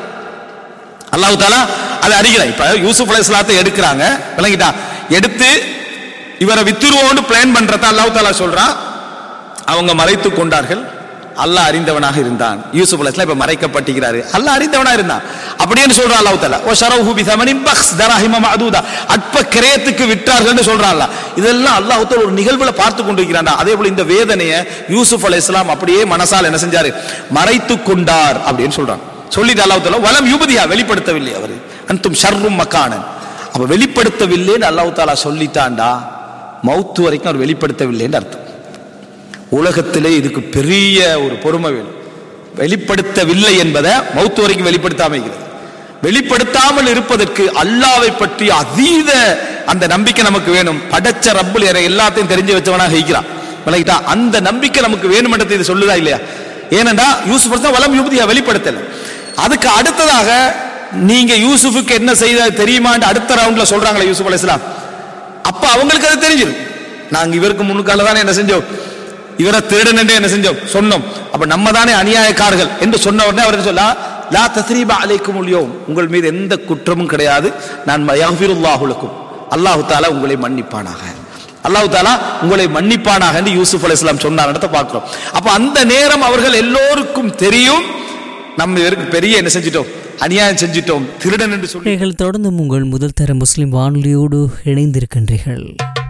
அல்லாஹ் தஆலா அதை அறிகிறான். இப்ப யூசுப் அலைஹிஸ்ஸலாத்தை எடுக்கிறாங்க, விளங்கிட்டா, எடுத்து இவரை வித்துருவோன்னு பிளான் பண்றத அல்லாஹ் தஆலா சொல்றான். அவங்க மறைத்து கொண்டார்கள், அல்லாஹ் அறிந்தவனாக இருந்தான். யூசுப் அலைஹிஸ்ஸலாம் இப்ப மறைக்கப்பட்டிருக்கிறாரு, அல்லாஹ் அறிந்தவனா இருந்தான் அப்படின்னு சொல்றான் அல்லாஹ் தஆலா. வ ஷரஹு பி தமனின் பக்ஸ் தரஹிம மஅதூதா, அற்ப கிரயத்துக்கு விற்றார்கள்னு சொல்றான் அல்லாஹ். இதெல்லாம் அல்லாஹ் தஆலா ஒரு நிகழ்வுல பார்த்து கொண்டிருக்கிறான். அதே போல இந்த வேதனையை யூசுப் அலைஹிஸ்ஸலாம் அப்படியே மனசால் என்ன செஞ்சாரு, மறைத்து கொண்டார் அப்படின்னு சொல்றான். சொல்லிட்டு அல்லாஹ் தஆலா வலம் யுப்திஹா, வெளிப்படுத்தவில்லை, அவர் அன்தும் ஷர்ரும் மக்கானன், அப்ப வெளிப்படுத்தவில்லைன்னு அல்லாஹ் தஆலா சொல்லிட்டான்டா, மௌத்து வரைக்கும் அவர் வெளிப்படுத்தவில்லைன்னு அர்த்தம். உலகத்திலே இதுக்கு பெரிய ஒரு பொறுமை வேணும். வெளிப்படுத்தவில்லை என்பதை மௌத்து வரைக்கும் வெளிப்படுத்தாம இருக்கிறது. வெளிப்படுத்தாமல் இருப்பதற்கு அல்லாஹ்வை பற்றி அதீத அந்த நம்பிக்கை நமக்கு வேணும். படைச்ச ரப்புல் எல்லாத்தையும் தெரிஞ்சு வச்சவனாக இருக்கிறான். விளங்கிட்டா? அந்த நம்பிக்கை நமக்கு வேணுமென்றதை இது சொல்லுதா இல்லையா? ஏனென்றா யூசுப் வலம் யுபதியா வெளிப்படுத்தல. அதுக்கு அடுத்ததாக நீங்க யூசுஃபுக்கு என்ன செய்த தெரியுமான்னு அடுத்த ரவுண்ட்ல சொல்றாங்களே யூசுப் அலைஹிஸ்ஸலாம். அப்ப அவங்களுக்கு அது தெரிஞ்சிடும். நாங்க இவருக்கு முன்னுக்கால தானே என்ன செஞ்சோம், இவரை திருடன் என்று என்ன செஞ்சோம் சொன்னோம். அப்ப நம்ம தானே அநியாயக்காரர்கள் என்று சொன்ன உடனே அவருக்கு சொல்லா லா தஸ்ரீப அலைக்கும் அல்யௌம், உங்கள் மீது எந்த குற்றமும் கிடையாது. நான் யக்ஃபிருல்லாஹு லக்கும், அல்லாஹ் தஆலா உங்களை மன்னிப்பானாக, அல்லாஹ் தஆலா உங்களை மன்னிப்பானாக என்று யூசுப் அலைஹிஸ்ஸலாம் சொன்னார்ன்றத பார்க்கிறோம். அப்ப அந்த நேரம் அவர்கள் எல்லோருக்கும் தெரியும் நம்ம இவருக்கு பெரிய என்ன செஞ்சிட்டோம், அநியாயம் செஞ்சிட்டோம், திருடன் என்று சொல்லி. தொடர்ந்து உங்கள் முதல் தர முஸ்லிம் வானொலியோடு இணைந்திருக்கின்றீர்கள்.